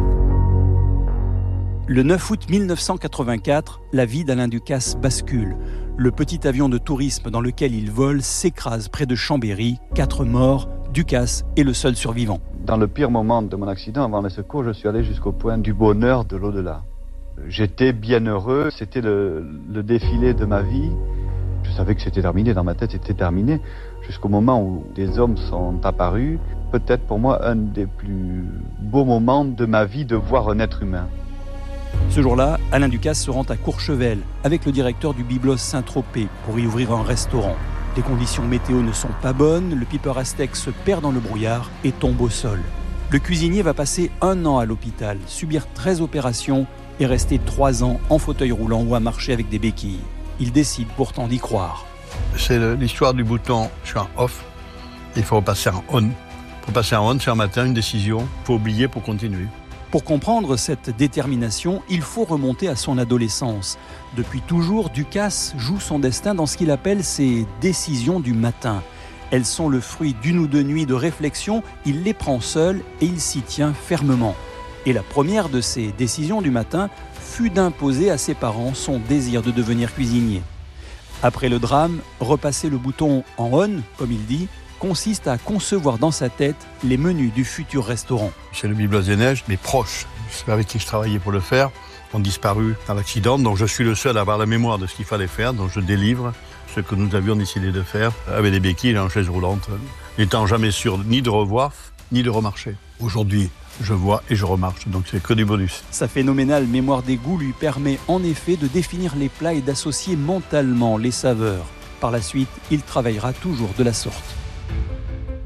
Le 9 août 1984, la vie d'Alain Ducasse bascule. Le petit avion de tourisme dans lequel il vole s'écrase près de Chambéry. 4 morts, Ducasse est le seul survivant. Dans le pire moment de mon accident, avant les secours, je suis allé jusqu'au point du bonheur de l'au-delà. J'étais bien heureux, c'était le défilé de ma vie. Je savais que c'était terminé, dans ma tête c'était terminé, jusqu'au moment où des hommes sont apparus. Peut-être pour moi un des plus beaux moments de ma vie de voir un être humain. Ce jour-là, Alain Ducasse se rend à Courchevel avec le directeur du Byblos Saint-Tropez pour y ouvrir un restaurant. Les conditions météo ne sont pas bonnes, le Piper Aztec se perd dans le brouillard et tombe au sol. Le cuisinier va passer 1 an à l'hôpital, subir 13 opérations et rester 3 ans en fauteuil roulant ou à marcher avec des béquilles. Il décide pourtant d'y croire. C'est l'histoire du bouton « je suis en off », il faut passer en on. Pour passer en on, c'est un matin, une décision, il faut oublier pour continuer. Pour comprendre cette détermination, il faut remonter à son adolescence. Depuis toujours, Ducasse joue son destin dans ce qu'il appelle ses décisions du matin. Elles sont le fruit d'1 ou 2 nuits de réflexion, il les prend seul et il s'y tient fermement. Et la première de ces décisions du matin fut d'imposer à ses parents son désir de devenir cuisinier. Après le drame, repasser le bouton en on, comme il dit, consiste à concevoir dans sa tête les menus du futur restaurant. C'est le Byblos des Neiges, mes proches, ceux avec qui je travaillais pour le faire, ont disparu dans l'accident, donc je suis le seul à avoir la mémoire de ce qu'il fallait faire, donc je délivre ce que nous avions décidé de faire avec des béquilles en chaise roulante, n'étant jamais sûr ni de revoir, ni de remarcher. Aujourd'hui, je vois et je remarche, donc c'est que du bonus. Sa phénoménale mémoire des goûts lui permet en effet de définir les plats et d'associer mentalement les saveurs. Par la suite, il travaillera toujours de la sorte.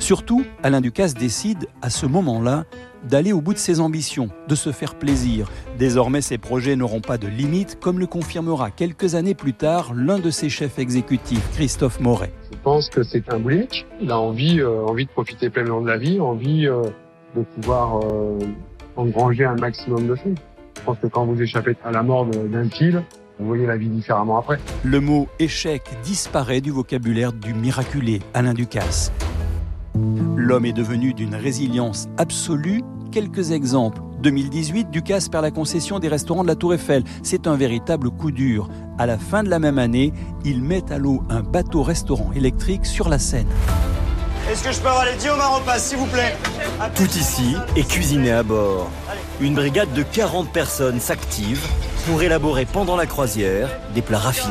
Surtout, Alain Ducasse décide, à ce moment-là, d'aller au bout de ses ambitions, de se faire plaisir. Désormais, ses projets n'auront pas de limite, comme le confirmera quelques années plus tard l'un de ses chefs exécutifs, Christophe Moret. Je pense que c'est un boulimique. Il a envie de profiter pleinement de la vie, envie de pouvoir engranger un maximum de choses. Je pense que quand vous échappez à la mort d'un fil, vous voyez la vie différemment après. Le mot échec disparaît du vocabulaire du miraculé Alain Ducasse. L'homme est devenu d'une résilience absolue. Quelques exemples. 2018, Ducasse perd la concession des restaurants de la Tour Eiffel. C'est un véritable coup dur. À la fin de la même année, il met à l'eau un bateau-restaurant électrique sur la Seine. Est-ce que je peux avoir les Guillaume à repas, s'il vous plaît ? Tout ici est cuisiné à bord. Une brigade de 40 personnes s'active pour élaborer pendant la croisière des plats raffinés.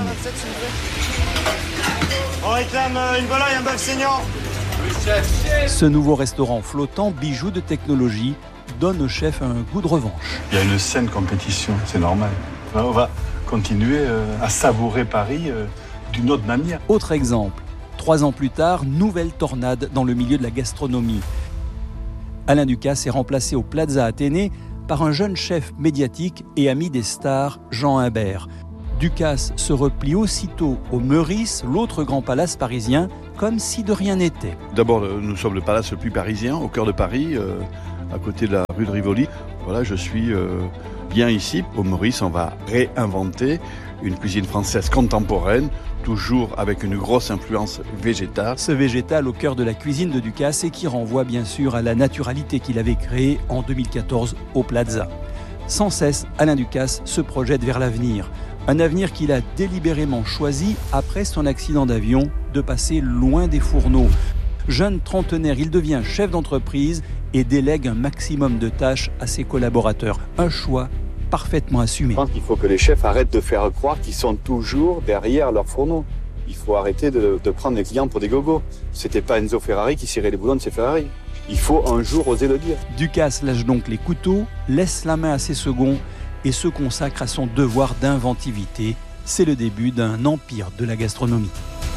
On réclame une volaille et un bœuf saignant. Ce nouveau restaurant flottant, bijou de technologie, donne au chef un goût de revanche. Il y a une saine compétition, c'est normal. On va continuer à savourer Paris d'une autre manière. Autre exemple, 3 ans plus tard, nouvelle tornade dans le milieu de la gastronomie. Alain Ducasse est remplacé au Plaza Athénée par un jeune chef médiatique et ami des stars, Jean Imbert. Ducasse se replie aussitôt au Meurice, l'autre grand palace parisien, comme si de rien n'était. D'abord, nous sommes le palace le plus parisien, au cœur de Paris, à côté de la rue de Rivoli. Voilà, je suis bien ici. Au Meurice, on va réinventer une cuisine française contemporaine, toujours avec une grosse influence végétale. Ce végétal au cœur de la cuisine de Ducasse et qui renvoie bien sûr à la naturalité qu'il avait créée en 2014 au Plaza. Sans cesse, Alain Ducasse se projette vers l'avenir. Un avenir qu'il a délibérément choisi après son accident d'avion de passer loin des fourneaux. Jeune trentenaire, il devient chef d'entreprise et délègue un maximum de tâches à ses collaborateurs. Un choix parfaitement assumé. Je pense qu'il faut que les chefs arrêtent de faire croire qu'ils sont toujours derrière leurs fourneaux. Il faut arrêter de prendre les clients pour des gogos. C'était pas Enzo Ferrari qui cirait les boulons de ses Ferrari. Il faut un jour oser le dire. Ducasse lâche donc les couteaux, laisse la main à ses seconds et se consacre à son devoir d'inventivité. C'est le début d'un empire de la gastronomie.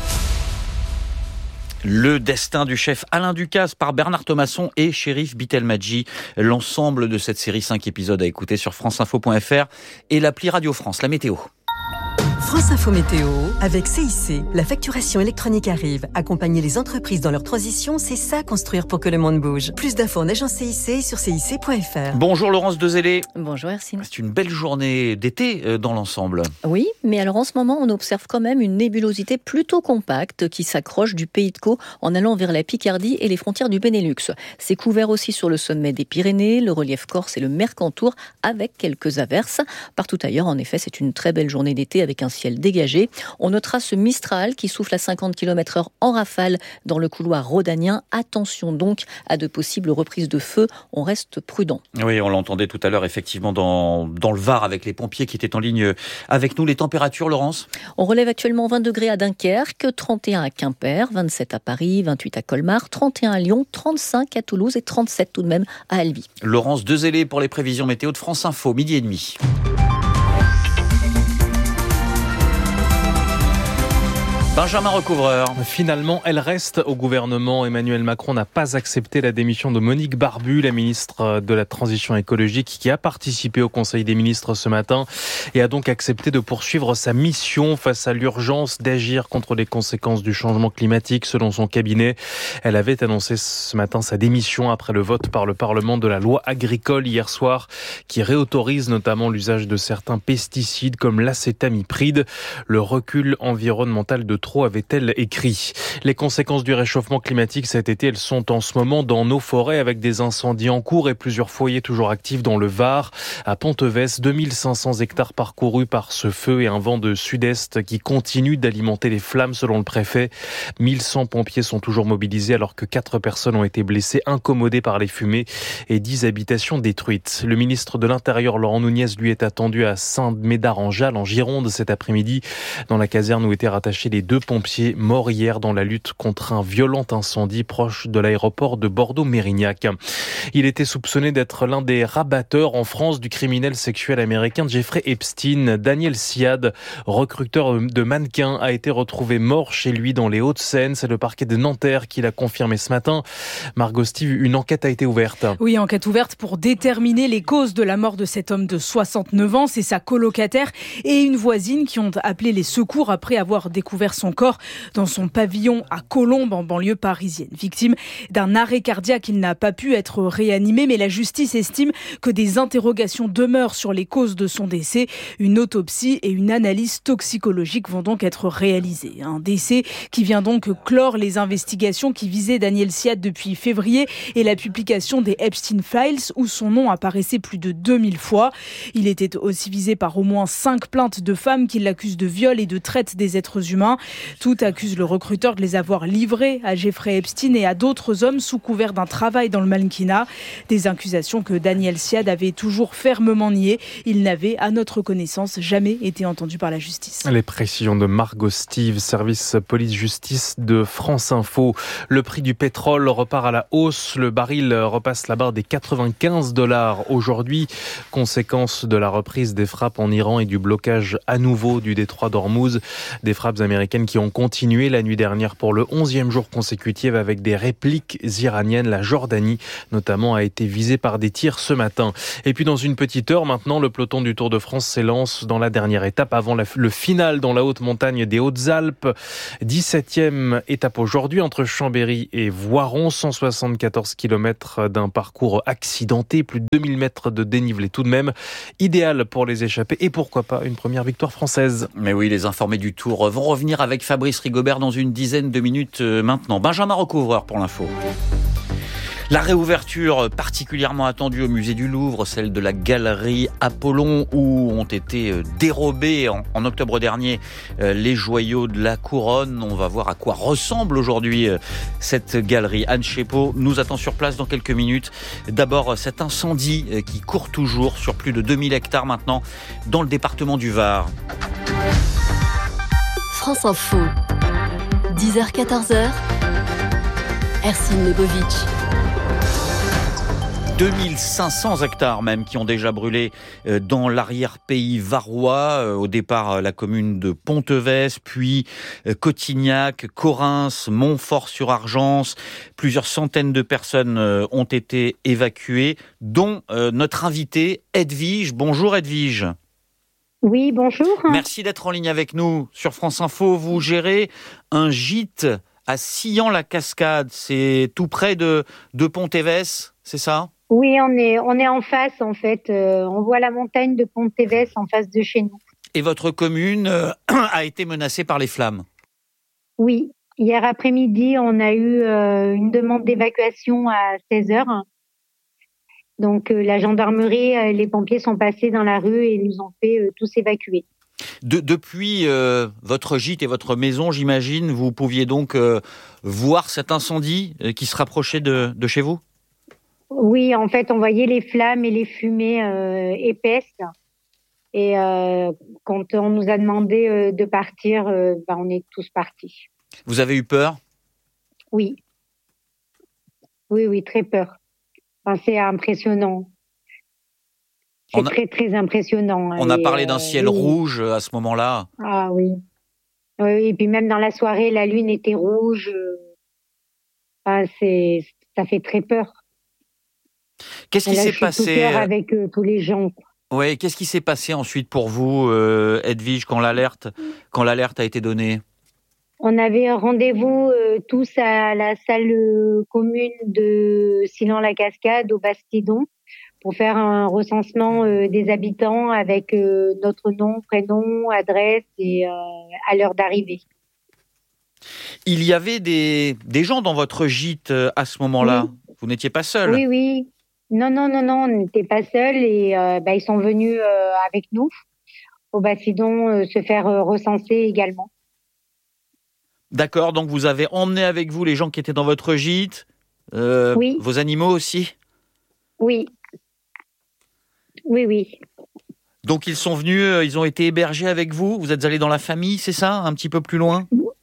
Le destin du chef Alain Ducasse par Bernard Thomasson et Chérif Bitelmadji. L'ensemble de cette série, 5 épisodes à écouter sur franceinfo.fr et l'appli Radio France. La météo. France Info Météo, avec CIC. La facturation électronique arrive. Accompagner les entreprises dans leur transition, c'est ça construire pour que le monde bouge. Plus d'infos en agence CIC sur cic.fr. Bonjour Laurence Dezellé. Bonjour Hercine. C'est une belle journée d'été dans l'ensemble. Oui, mais alors en ce moment, on observe quand même une nébulosité plutôt compacte qui s'accroche du Pays de Caux en allant vers la Picardie et les frontières du Benelux. C'est couvert aussi sur le sommet des Pyrénées, le relief corse et le Mercantour avec quelques averses. Partout ailleurs, en effet, c'est une très belle journée d'été avec un ciel dégagé. On notera ce Mistral qui souffle à 50 km/h en rafale dans le couloir rhodanien. Attention donc à de possibles reprises de feu. On reste prudent. Oui, on l'entendait tout à l'heure effectivement dans le Var avec les pompiers qui étaient en ligne avec nous. Les températures, Laurence ? On relève actuellement 20 degrés à Dunkerque, 31 à Quimper, 27 à Paris, 28 à Colmar, 31 à Lyon, 35 à Toulouse et 37 tout de même à Albi. Laurence Dezellé pour les prévisions météo de France Info, 12h30. Benjamin Recouvreur. Finalement, elle reste au gouvernement. Emmanuel Macron n'a pas accepté la démission de Monique Barbu, la ministre de la Transition écologique, qui a participé au Conseil des ministres ce matin et a donc accepté de poursuivre sa mission face à l'urgence d'agir contre les conséquences du changement climatique, selon son cabinet. Elle avait annoncé ce matin sa démission après le vote par le Parlement de la loi agricole hier soir, qui réautorise notamment l'usage de certains pesticides comme l'acétamipride. Le recul environnemental de trop, avait-elle écrit. Les conséquences du réchauffement climatique cet été, elles sont en ce moment dans nos forêts avec des incendies en cours et plusieurs foyers toujours actifs dans le Var. À Pontevès, 2500 hectares parcourus par ce feu et un vent de sud-est qui continue d'alimenter les flammes selon le préfet. 1100 pompiers sont toujours mobilisés alors que 4 personnes ont été blessées, incommodées par les fumées et 10 habitations détruites. Le ministre de l'Intérieur, Laurent Nunez, lui est attendu à Saint-Médard-en-Jalles, en Gironde, cet après-midi, dans la caserne où étaient rattachés les 2 2 pompiers morts hier dans la lutte contre un violent incendie proche de l'aéroport de Bordeaux-Mérignac. Il était soupçonné d'être l'un des rabatteurs en France du criminel sexuel américain Jeffrey Epstein. Daniel Siad, recruteur de mannequins, a été retrouvé mort chez lui dans les Hauts-de-Seine. C'est le parquet de Nanterre qui l'a confirmé ce matin. Margot Steve, une enquête a été ouverte. Oui, enquête ouverte pour déterminer les causes de la mort de cet homme de 69 ans. C'est sa colocataire et une voisine qui ont appelé les secours après avoir découvert son corps dans son pavillon à Colombes, en banlieue parisienne. Victime d'un arrêt cardiaque, il n'a pas pu être réanimé, mais la justice estime que des interrogations demeurent sur les causes de son décès. Une autopsie et une analyse toxicologique vont donc être réalisées. Un décès qui vient donc clore les investigations qui visaient Daniel Siad depuis février et la publication des Epstein Files où son nom apparaissait plus de 2000 fois. Il était aussi visé par au moins 5 plaintes de femmes qui l'accusent de viol et de traite des êtres humains. Toutes accusent le recruteur de les avoir livrés à Jeffrey Epstein et à d'autres hommes sous couvert d'un travail dans le mannequinat. Des accusations que Daniel Siad avait toujours fermement niées. Il n'avait, à notre connaissance, jamais été entendu par la justice. Les précisions de Margot Steve, service police-justice de France Info. Le prix du pétrole repart à la hausse. Le baril repasse la barre des $95 aujourd'hui. Conséquence de la reprise des frappes en Iran et du blocage à nouveau du détroit d'Ormuz. Des frappes américaines qui ont continué la nuit dernière pour le 11e jour consécutif avec des répliques iraniennes. La Jordanie, notamment, a été visée par des tirs ce matin. Et puis dans une petite heure maintenant, le peloton du Tour de France s'élance dans la dernière étape avant le final dans la haute montagne des Hautes-Alpes. 17e étape aujourd'hui entre Chambéry et Voiron. 174 km d'un parcours accidenté, plus de 2000 mètres de dénivelé tout de même. Idéal pour les échappés et pourquoi pas une première victoire française. Mais oui, les informés du Tour vont revenir avec Fabrice Rigobert dans une dizaine de minutes maintenant. Benjamin Recouvreur pour l'info. La réouverture particulièrement attendue au musée du Louvre, celle de la galerie Apollon où ont été dérobés en octobre dernier les joyaux de la couronne. On va voir à quoi ressemble aujourd'hui cette galerie. Anne Chépot nous attend sur place dans quelques minutes. D'abord, cet incendie qui court toujours sur plus de 2000 hectares maintenant dans le département du Var. France Info, 10h-14h, Ercine Lebovitch. 2500 hectares même qui ont déjà brûlé dans l'arrière-pays varois. Au départ, la commune de Ponteves, puis Cotignac, Corrins, Montfort-sur-Argence. Plusieurs centaines de personnes ont été évacuées, dont notre invitée Edwige. Bonjour Edwige. Oui, bonjour. Merci d'être en ligne avec nous sur France Info. Vous gérez un gîte à Sillan-la-Cascade. C'est tout près de Ponteves, c'est ça ? Oui, on est en face en fait. On voit la montagne de Ponteves en face de chez nous. Et votre commune a été menacée par les flammes ? Oui, hier après-midi, on a eu une demande d'évacuation à 16h. Donc la gendarmerie, les pompiers sont passés dans la rue et nous ont fait tous évacuer. Depuis votre gîte et votre maison, j'imagine, vous pouviez donc voir cet incendie qui se rapprochait de chez vous ? Oui, en fait, on voyait les flammes et les fumées épaisses. Et quand on nous a demandé de partir, on est tous partis. Vous avez eu peur ? Oui. Oui, très peur. Enfin, c'est impressionnant. C'est très, très impressionnant. On a parlé d'un ciel rouge à ce moment-là. Ah oui. Oui, et puis même dans la soirée, la lune était rouge. Ça fait très peur. Qu'est-ce qui s'est passé avec tous les gens. Ouais, qu'est-ce qui s'est passé ensuite pour vous, Edwige, quand l'alerte a été donnée ? On avait un rendez-vous tous à la salle commune de Sillan-la-Cascade au Bastidon pour faire un recensement des habitants avec notre nom, prénom, adresse et à l'heure d'arrivée. Il y avait des gens dans votre gîte à ce moment-là. Oui. Vous n'étiez pas seul ? Oui. Non, on n'était pas seuls et ils sont venus avec nous au Bastidon se faire recenser également. D'accord, donc vous avez emmené avec vous les gens qui étaient dans votre gîte, oui. Vos animaux aussi ? Oui. Donc ils sont venus, ils ont été hébergés avec vous ? Vous êtes allés dans la famille, c'est ça ? Un petit peu plus loin ?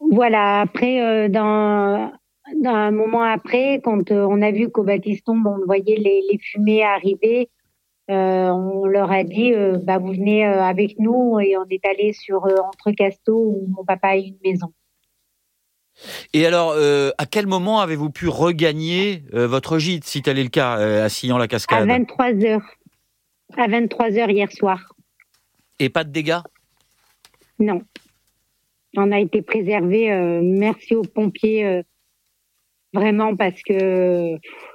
Voilà, après, dans un moment après, quand on a vu qu'au Baptiston, on voyait les fumées arriver, on leur a dit, vous venez avec nous, et on est allé sur Entrecasteaux où mon papa a une maison. Et alors, à quel moment avez-vous pu regagner votre gîte, si tel est le cas, à Sillan-la-Cascade ? À 23h. À 23h hier soir. Et pas de dégâts ? Non. On a été préservés. Merci aux pompiers, vraiment, parce que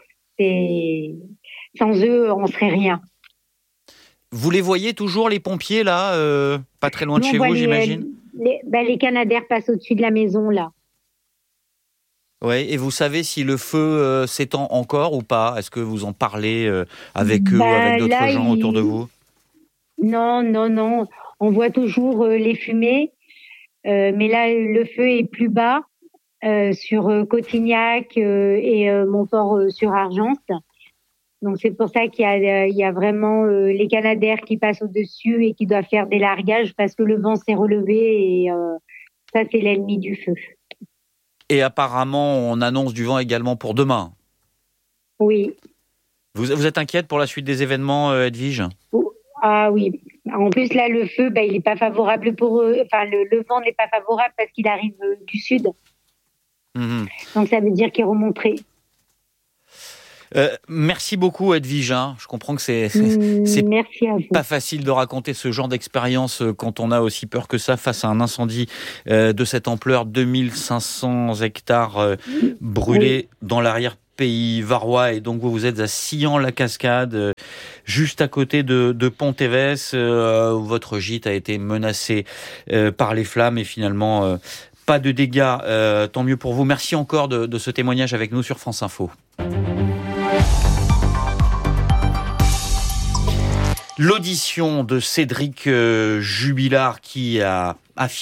sans eux, on serait rien. Vous les voyez toujours, les pompiers, là, pas très loin de chez vous, j'imagine ? Les Canadaires passent au-dessus de la maison, là. Ouais, et vous savez si le feu s'étend encore ou pas ? Est-ce que vous en parlez avec eux ou avec d'autres gens autour de vous ? Non. On voit toujours les fumées, mais là, le feu est plus bas sur Cotignac et Montfort-sur-Argence. Donc, c'est pour ça qu'il y a vraiment les Canadaires qui passent au-dessus et qui doivent faire des largages parce que le vent s'est relevé et ça, c'est l'ennemi du feu. Et apparemment, on annonce du vent également pour demain. Oui. Vous êtes inquiète pour la suite des événements, Edwige ? Ah oui. En plus, là, le feu, il n'est pas favorable pour eux. Enfin, le vent n'est pas favorable parce qu'il arrive du sud. Mmh. Donc, ça veut dire qu'il remonterait. Merci beaucoup, Edwige. Je comprends que c'est pas facile de raconter ce genre d'expérience quand on a aussi peur que ça face à un incendie de cette ampleur. 2500 hectares brûlés dans l'arrière-pays varois. Et donc, vous êtes à Sillan-la-Cascade, juste à côté de Pont-Évès. Votre gîte a été menacé par les flammes et finalement, pas de dégâts. Tant mieux pour vous. Merci encore de ce témoignage avec nous sur France Info. L'audition de Cédric Jubilard qui a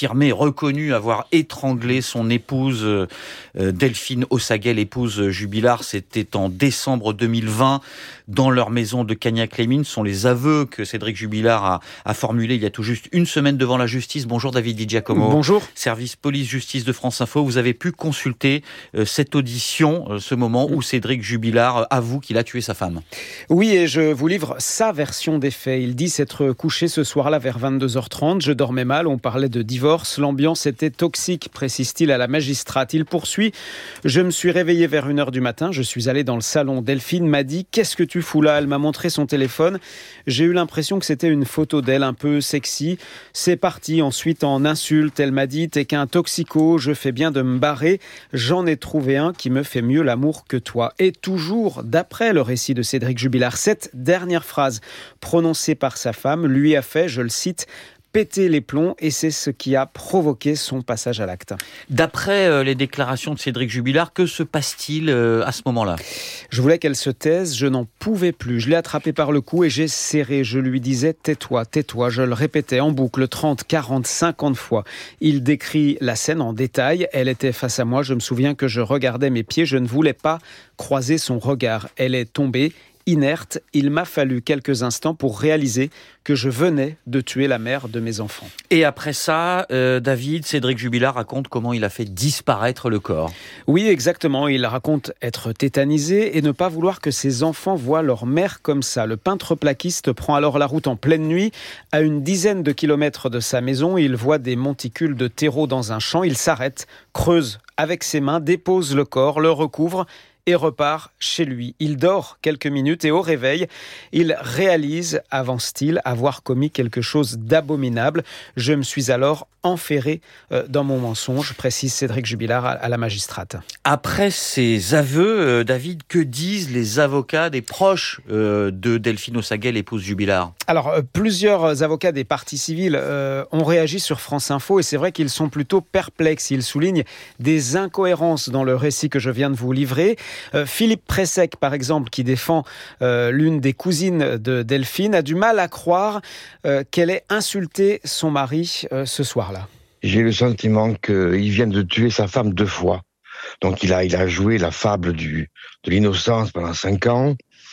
reconnu avoir étranglé son épouse Delphine Ossaguet, l'épouse Jubilard. C'était en décembre 2020 dans leur maison de Cagnac-les-Mines. Ce sont les aveux que Cédric Jubilard a formulés il y a tout juste une semaine devant la justice. Bonjour David Di Giacomo. Bonjour. Service police-justice de France Info. Vous avez pu consulter cette audition, ce moment où Cédric Jubilard avoue qu'il a tué sa femme. Oui, et je vous livre sa version des faits. Il dit s'être couché ce soir-là vers 22h30. Je dormais mal, on parlait de divorce. L'ambiance était toxique, précise-t-il à la magistrate. Il poursuit. Je me suis réveillé vers 1h du matin. Je suis allé dans le salon. Delphine m'a dit « Qu'est-ce que tu fous là ?» Elle m'a montré son téléphone. J'ai eu l'impression que c'était une photo d'elle un peu sexy. C'est parti ensuite en insulte. Elle m'a dit « T'es qu'un toxico, je fais bien de me barrer. J'en ai trouvé un qui me fait mieux l'amour que toi. » Et toujours d'après le récit de Cédric Jubilard, cette dernière phrase prononcée par sa femme lui a fait, je le cite, péter les plombs, et c'est ce qui a provoqué son passage à l'acte. D'après les déclarations de Cédric Jubilard, que se passe-t-il à ce moment-là ? Je voulais qu'elle se taise, je n'en pouvais plus. Je l'ai attrapée par le cou et j'ai serré. Je lui disais « tais-toi, tais-toi ». Je le répétais en boucle 30, 40, 50 fois. Il décrit la scène en détail. Elle était face à moi. Je me souviens que je regardais mes pieds. Je ne voulais pas croiser son regard. Elle est tombée. Inerte, il m'a fallu quelques instants pour réaliser que je venais de tuer la mère de mes enfants. Et après ça, David, Cédric Jubilard raconte comment il a fait disparaître le corps. Oui, exactement. Il raconte être tétanisé et ne pas vouloir que ses enfants voient leur mère comme ça. Le peintre plaquiste prend alors la route en pleine nuit. À une dizaine de kilomètres de sa maison, il voit des monticules de terreau dans un champ. Il s'arrête, creuse avec ses mains, dépose le corps, le recouvre et repart chez lui. Il dort quelques minutes et au réveil, il réalise, avance-t-il, avoir commis quelque chose d'abominable. Je me suis alors enferré dans mon mensonge, précise Cédric Jubilard à la magistrate. Après ces aveux, David, que disent les avocats des proches de Delphine Ossaguet, l'épouse Jubilard ? Alors, plusieurs avocats des parties civiles ont réagi sur France Info et c'est vrai qu'ils sont plutôt perplexes. Ils soulignent des incohérences dans le récit que je viens de vous livrer. Philippe Pressec, par exemple, qui défend l'une des cousines de Delphine, a du mal à croire qu'elle ait insulté son mari ce soir-là. J'ai le sentiment qu'il vient de tuer sa femme 2 fois. Donc il a joué la fable de l'innocence pendant 5 ans.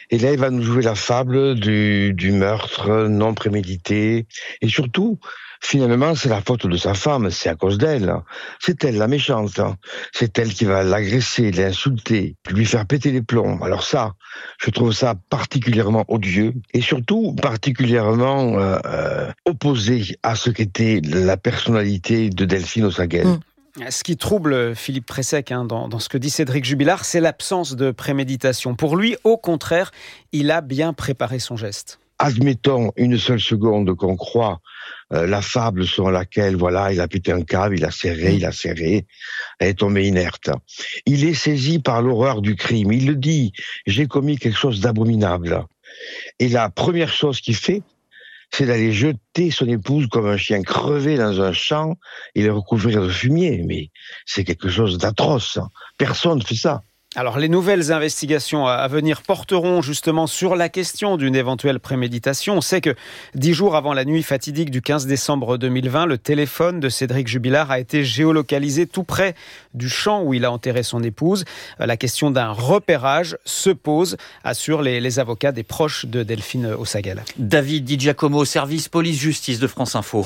Et là, il va nous jouer la fable du meurtre non prémédité. Et surtout, finalement, c'est la faute de sa femme, c'est à cause d'elle. C'est elle la méchante. C'est elle qui va l'agresser, l'insulter, lui faire péter les plombs. Alors ça, je trouve ça particulièrement odieux et surtout particulièrement opposé à ce qu'était la personnalité de Delphine Osaguel. Ce qui trouble Philippe Pressec dans ce que dit Cédric Jubilard, c'est l'absence de préméditation. Pour lui, au contraire, il a bien préparé son geste. Admettons une seule seconde qu'on croit la fable selon laquelle, voilà, il a pété un câble, il a serré, elle est tombée inerte. Il est saisi par l'horreur du crime. Il le dit, j'ai commis quelque chose d'abominable. Et la première chose qu'il fait, c'est d'aller jeter son épouse comme un chien crevé dans un champ et le recouvrir de fumier. Mais c'est quelque chose d'atroce. Personne ne fait ça. Alors, les nouvelles investigations à venir porteront justement sur la question d'une éventuelle préméditation. On sait que 10 jours avant la nuit fatidique du 15 décembre 2020, le téléphone de Cédric Jubilard a été géolocalisé tout près du champ où il a enterré son épouse. La question d'un repérage se pose, assurent les avocats des proches de Delphine Osaguel. David Di Giacomo, service police-justice de France Info.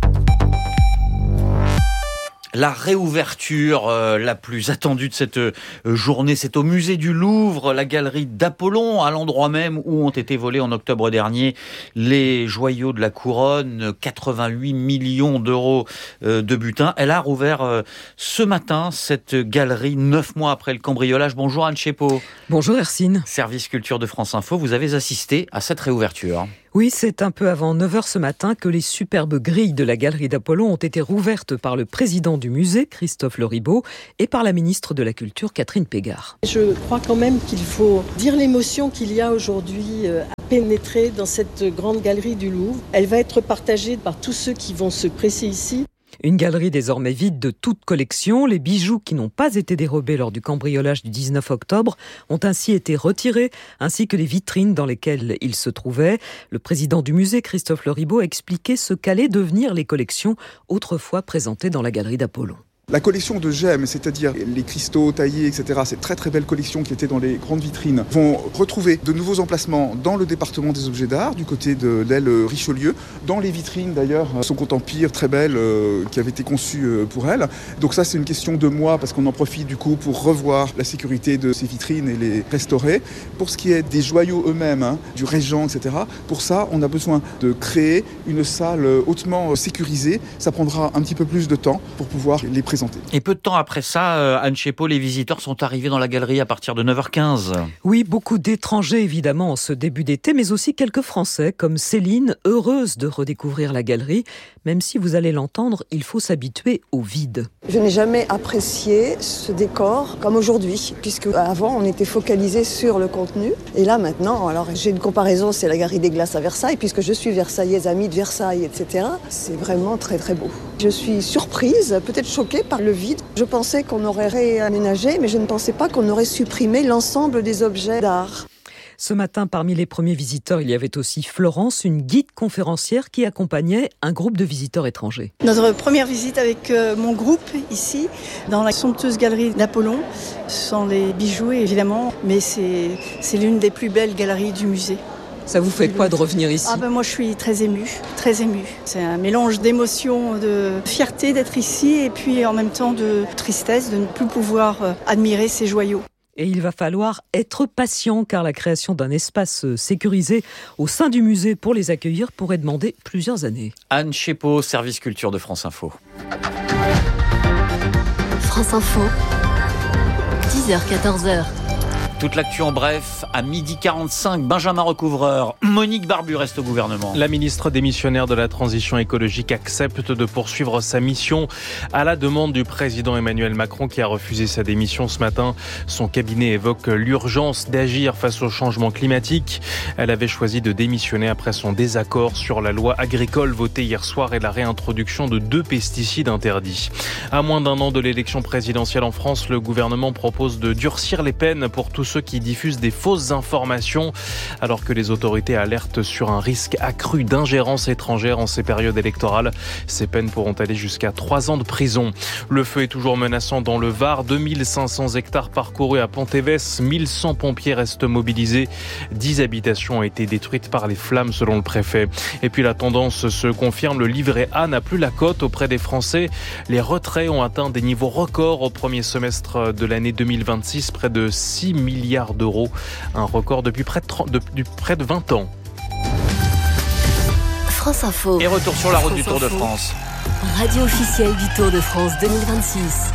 La réouverture la plus attendue de cette journée, c'est au musée du Louvre, la galerie d'Apollon, à l'endroit même où ont été volés en octobre dernier les joyaux de la couronne, 88 millions d'euros de butin. Elle a rouvert ce matin cette galerie, 9 mois après le cambriolage. Bonjour Anne Chepot. Bonjour Hercine. Service culture de France Info, vous avez assisté à cette réouverture. Oui, c'est un peu avant 9h ce matin que les superbes grilles de la galerie d'Apollon ont été rouvertes par le président du musée, Christophe Loribaud, et par la ministre de la Culture, Catherine Pégard. Je crois quand même qu'il faut dire l'émotion qu'il y a aujourd'hui à pénétrer dans cette grande galerie du Louvre. Elle va être partagée par tous ceux qui vont se presser ici. Une galerie désormais vide de toute collection. Les bijoux qui n'ont pas été dérobés lors du cambriolage du 19 octobre ont ainsi été retirés, ainsi que les vitrines dans lesquelles ils se trouvaient. Le président du musée, Christophe Loribaud, a expliqué ce qu'allaient devenir les collections autrefois présentées dans la galerie d'Apollon. La collection de gemmes, c'est-à-dire les cristaux taillés, etc., ces très très belles collections qui étaient dans les grandes vitrines, vont retrouver de nouveaux emplacements dans le département des objets d'art, du côté de l'aile Richelieu, dans les vitrines d'ailleurs, son compte empire très belle, qui avait été conçue pour elle. Donc ça c'est une question de mois, parce qu'on en profite du coup pour revoir la sécurité de ces vitrines et les restaurer. Pour ce qui est des joyaux eux-mêmes, du régent, etc., pour ça on a besoin de créer une salle hautement sécurisée. Ça prendra un petit peu plus de temps pour pouvoir les présenter. Et peu de temps après ça, Anne Chepot, les visiteurs sont arrivés dans la galerie à partir de 9h15. Oui, beaucoup d'étrangers évidemment en ce début d'été, mais aussi quelques Français comme Céline, heureuse de redécouvrir la galerie. Même si vous allez l'entendre, il faut s'habituer au vide. Je n'ai jamais apprécié ce décor comme aujourd'hui, puisque avant on était focalisé sur le contenu. Et là maintenant, alors j'ai une comparaison, c'est la galerie des glaces à Versailles, puisque je suis versaillaise, amie de Versailles, etc. C'est vraiment très très beau. Je suis surprise, peut-être choquée par le vide. Je pensais qu'on aurait réaménagé, mais je ne pensais pas qu'on aurait supprimé l'ensemble des objets d'art. Ce matin, parmi les premiers visiteurs, il y avait aussi Florence, une guide conférencière qui accompagnait un groupe de visiteurs étrangers. Notre première visite avec mon groupe ici, dans la somptueuse galerie d'Apollon, ce sont les bijoux évidemment, mais c'est l'une des plus belles galeries du musée. Ça vous fait quoi de revenir ici ? Moi je suis très émue. C'est un mélange d'émotions, de fierté d'être ici et puis en même temps de tristesse de ne plus pouvoir admirer ces joyaux. Et il va falloir être patient car la création d'un espace sécurisé au sein du musée pour les accueillir pourrait demander plusieurs années. Anne Chepot, service culture de France Info. France Info, 10h-14h. Toute l'actu en bref, à 12h45, Benjamin Recouvreur, Monique Barbu reste au gouvernement. La ministre démissionnaire de la Transition écologique accepte de poursuivre sa mission à la demande du président Emmanuel Macron qui a refusé sa démission ce matin. Son cabinet évoque l'urgence d'agir face au changement climatique. Elle avait choisi de démissionner après son désaccord sur la loi agricole votée hier soir et la réintroduction de 2 pesticides interdits. À moins d'un an de l'élection présidentielle en France, le gouvernement propose de durcir les peines pour tous ceux qui diffusent des fausses informations, alors que les autorités alertent sur un risque accru d'ingérence étrangère en ces périodes électorales. Ces peines pourront aller jusqu'à 3 ans de prison. Le feu est toujours menaçant dans le Var. 2500 hectares parcourus à Pontévès. 1100 pompiers restent mobilisés. 10 habitations ont été détruites par les flammes selon le préfet. Et puis la tendance se confirme. Le livret A n'a plus la cote auprès des Français. Les retraits ont atteint des niveaux records au premier semestre de l'année 2026. Près de 6 milliards d'euros. Un record depuis près de 20 ans. France Info. Et retour sur la route du Tour de France. Radio officielle du Tour de France 2026.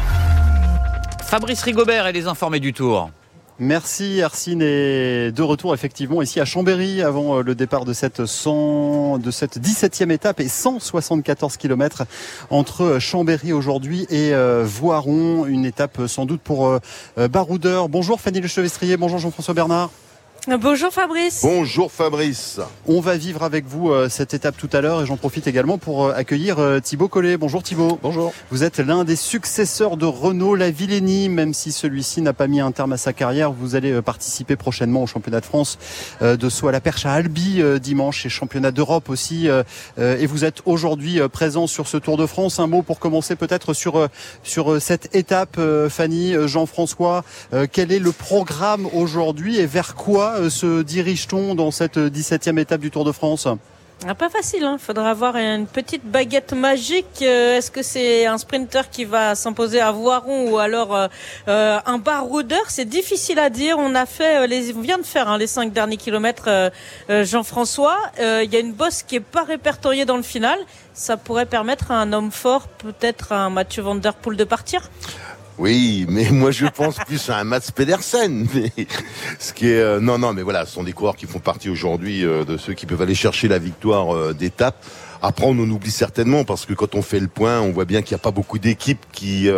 Fabrice Rigobert et les informés du Tour. Merci Hercine, et de retour effectivement ici à Chambéry avant le départ de cette 17e étape et 174 km entre Chambéry aujourd'hui et Voiron, une étape sans doute pour baroudeurs. Bonjour Fanny Lechevestrier, bonjour Jean-François Bernard. Bonjour Fabrice. Bonjour Fabrice. On va vivre avec vous cette étape tout à l'heure et j'en profite également pour accueillir Thibaut Collet. Bonjour Thibaut. Bonjour. Vous êtes l'un des successeurs de Renaud Lavillenie, même si celui-ci n'a pas mis un terme à sa carrière. Vous allez participer prochainement au championnat de France de saut à la perche à Albi dimanche et championnat d'Europe aussi. Et vous êtes aujourd'hui présent sur ce Tour de France. Un mot pour commencer peut-être sur cette étape, Fanny, Jean-François. Quel est le programme aujourd'hui et vers quoi se dirige-t-on dans cette 17e étape du Tour de France ? Pas facile, il faudra avoir une petite baguette magique. Est-ce que c'est un sprinter qui va s'imposer à Voiron ou alors un baroudeur ? C'est difficile à dire. On vient de faire les 5 derniers kilomètres, Jean-François. Il y a une bosse qui est pas répertoriée dans le final. Ça pourrait permettre à un homme fort, peut-être à un Mathieu Van Der Poel, de partir ? Oui, mais moi je pense plus à un Mats Pedersen. Mais ce qui est non, mais voilà, ce sont des coureurs qui font partie aujourd'hui de ceux qui peuvent aller chercher la victoire d'étape. Après, on en oublie certainement parce que quand on fait le point, on voit bien qu'il n'y a pas beaucoup d'équipes qui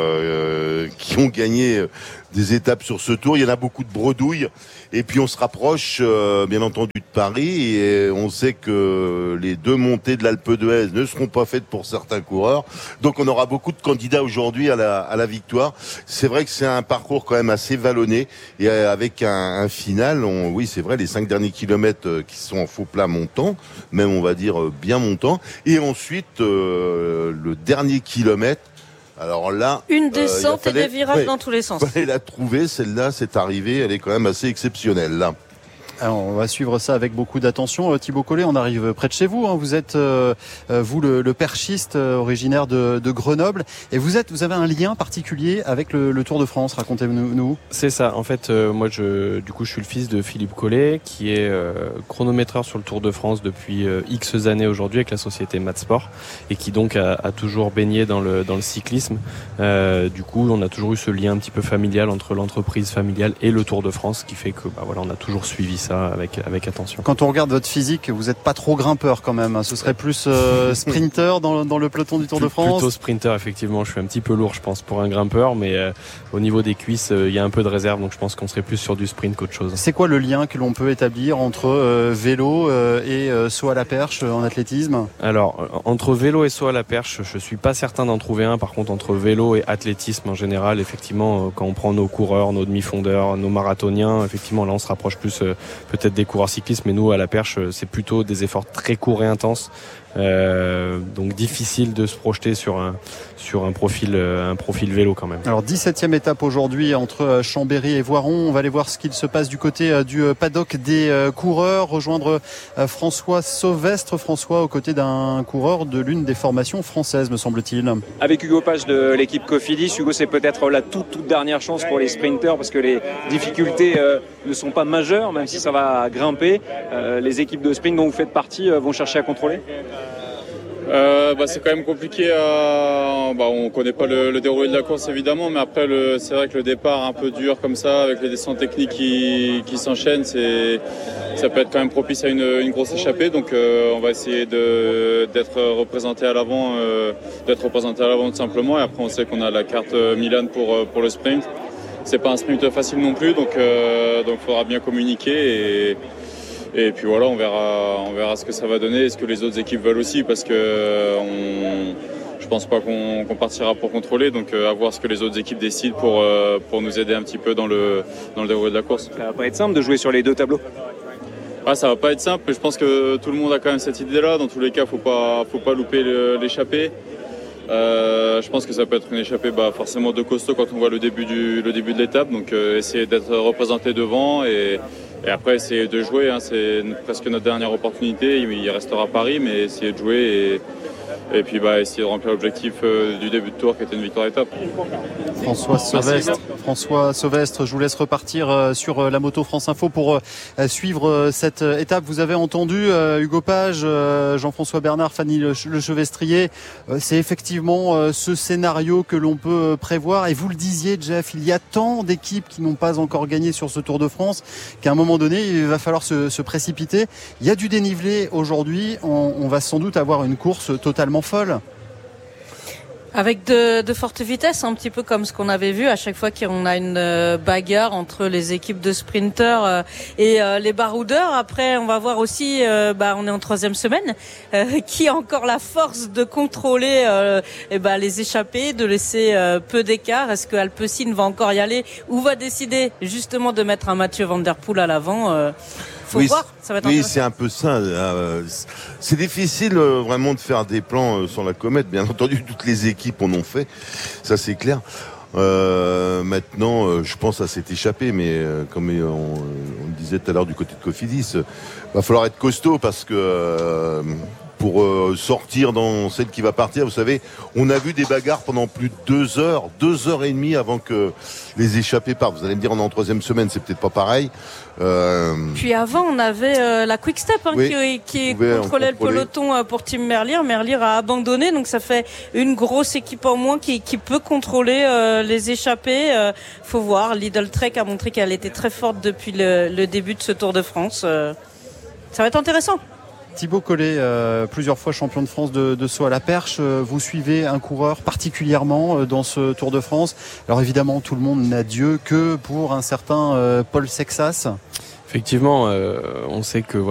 ont gagné des étapes sur ce tour. Il y en a beaucoup de bredouilles. Et puis on se rapproche, bien entendu, de Paris. Et on sait que les 2 montées de l'Alpe d'Huez ne seront pas faites pour certains coureurs. Donc on aura beaucoup de candidats aujourd'hui à la victoire. C'est vrai que c'est un parcours quand même assez vallonné. Et avec un final, oui, c'est vrai, les 5 derniers kilomètres qui sont en faux plat montant, même on va dire bien montant. Et ensuite, le dernier kilomètre. Alors là, une descente et des virages dans tous les sens. Il fallait la trouver, celle-là, c'est arrivé, elle est quand même assez exceptionnelle là. Alors, on va suivre ça avec beaucoup d'attention. Thibaut Collet, on arrive près de chez vous. Vous êtes vous le perchiste originaire de Grenoble, et vous avez un lien particulier avec le Tour de France. Racontez-nous. C'est ça. En fait, moi, je suis le fils de Philippe Collet, qui est chronométreur sur le Tour de France depuis X années aujourd'hui avec la société Matsport, et qui donc a toujours baigné dans le cyclisme. Du coup, on a toujours eu ce lien un petit peu familial entre l'entreprise familiale et le Tour de France, qui fait que on a toujours suivi ça avec attention. Quand on regarde votre physique, vous n'êtes pas trop grimpeur quand même. Ce serait plus sprinter dans le peloton du Tour de France. Plutôt sprinter, effectivement. Je suis un petit peu lourd, je pense, pour un grimpeur, mais au niveau des cuisses, il y a un peu de réserve, donc je pense qu'on serait plus sur du sprint qu'autre chose. C'est quoi le lien que l'on peut établir entre vélo et saut à la perche en athlétisme ? Alors, entre vélo et saut à la perche, je suis pas certain d'en trouver un. Par contre, entre vélo et athlétisme en général, effectivement, quand on prend nos coureurs, nos demi-fondeurs, nos marathoniens, effectivement, là, on se rapproche plus peut-être des coureurs cyclistes, mais nous à la perche c'est plutôt des efforts très courts et intenses, donc difficile de se projeter sur un profil vélo quand même. Alors 17e étape aujourd'hui entre Chambéry et Voiron. On va aller voir ce qu'il se passe du côté du paddock des coureurs, rejoindre François Sauvestre. François, aux côtés d'un coureur de l'une des formations françaises, me semble-t-il. Avec Hugo Page de l'équipe Cofidis. Hugo, c'est peut-être la toute dernière chance pour les sprinters parce que les difficultés ne sont pas majeures, même si ça va grimper. Les équipes de sprint dont vous faites partie vont chercher à contrôler. C'est quand même compliqué. On connaît pas le déroulé de la course évidemment, mais après c'est vrai que le départ un peu dur comme ça, avec les descentes techniques qui s'enchaînent, ça peut être quand même propice à une grosse échappée. Donc on va essayer d'être représenté à l'avant, tout simplement. Et après on sait qu'on a la carte Milan pour le sprint. C'est pas un sprint facile non plus, donc faudra bien communiquer et puis voilà, on verra ce que ça va donner et ce que les autres équipes veulent aussi, parce que je pense pas qu'on partira pour contrôler. Donc à voir ce que les autres équipes décident pour nous aider un petit peu dans le déroulé de la course. Ça va pas être simple de jouer sur les deux tableaux. Ça va pas être simple, mais je pense que tout le monde a quand même cette idée-là. Dans tous les cas, faut pas louper l'échappée. Je pense que ça peut être une échappée forcément de costaud quand on voit le début de l'étape. Donc essayer d'être représenté devant et après essayer de jouer. C'est presque notre dernière opportunité. Il restera Paris, mais essayer de jouer et puis essayer de remplir l'objectif du début de tour qui était une victoire d'étape. François Sauvestre, je vous laisse repartir sur la moto France Info pour suivre cette étape. Vous avez entendu Hugo Page, Jean-François Bernard, Fanny Le Chevestrier. C'est effectivement ce scénario que l'on peut prévoir. Et vous le disiez, Jeff, il y a tant d'équipes qui n'ont pas encore gagné sur ce Tour de France qu'à un moment donné, il va falloir se précipiter. Il y a du dénivelé aujourd'hui. On va sans doute avoir une course totalement folle. Avec de fortes vitesses, un petit peu comme ce qu'on avait vu à chaque fois qu'on a une bagarre entre les équipes de sprinters et les baroudeurs. Après, on va voir aussi, on est en 3e semaine, qui a encore la force de contrôler les échappées, de laisser peu d'écart. Est-ce que Alpecin va encore y aller ou va décider justement de mettre un Mathieu Van Der Poel à l'avant? Faut voir, ça va être intéressant. C'est un peu ça. C'est difficile vraiment de faire des plans sur la comète. Bien entendu, toutes les équipes en ont fait. Ça, c'est clair. Maintenant, je pense à cette échappée, mais comme on le disait tout à l'heure du côté de Cofidis, va falloir être costaud parce que pour sortir dans celle qui va partir, vous savez, on a vu des bagarres pendant plus de 2 heures et demie avant que les échappées partent. Vous allez me dire, on est en 3e semaine, c'est peut-être pas pareil. Puis avant, on avait la Quick Step qui contrôlait le peloton pour Tim Merlier. Merlier a abandonné, donc ça fait une grosse équipe en moins qui peut contrôler les échappées. Faut voir, Lidl Trek a montré qu'elle était très forte depuis le début de ce Tour de France. Ça va être intéressant. Thibaut Collet, plusieurs fois champion de France de saut à la perche. Vous suivez un coureur particulièrement dans ce Tour de France. Alors évidemment, tout le monde n'a Dieu que pour un certain Paul Sexas. Effectivement, on sait que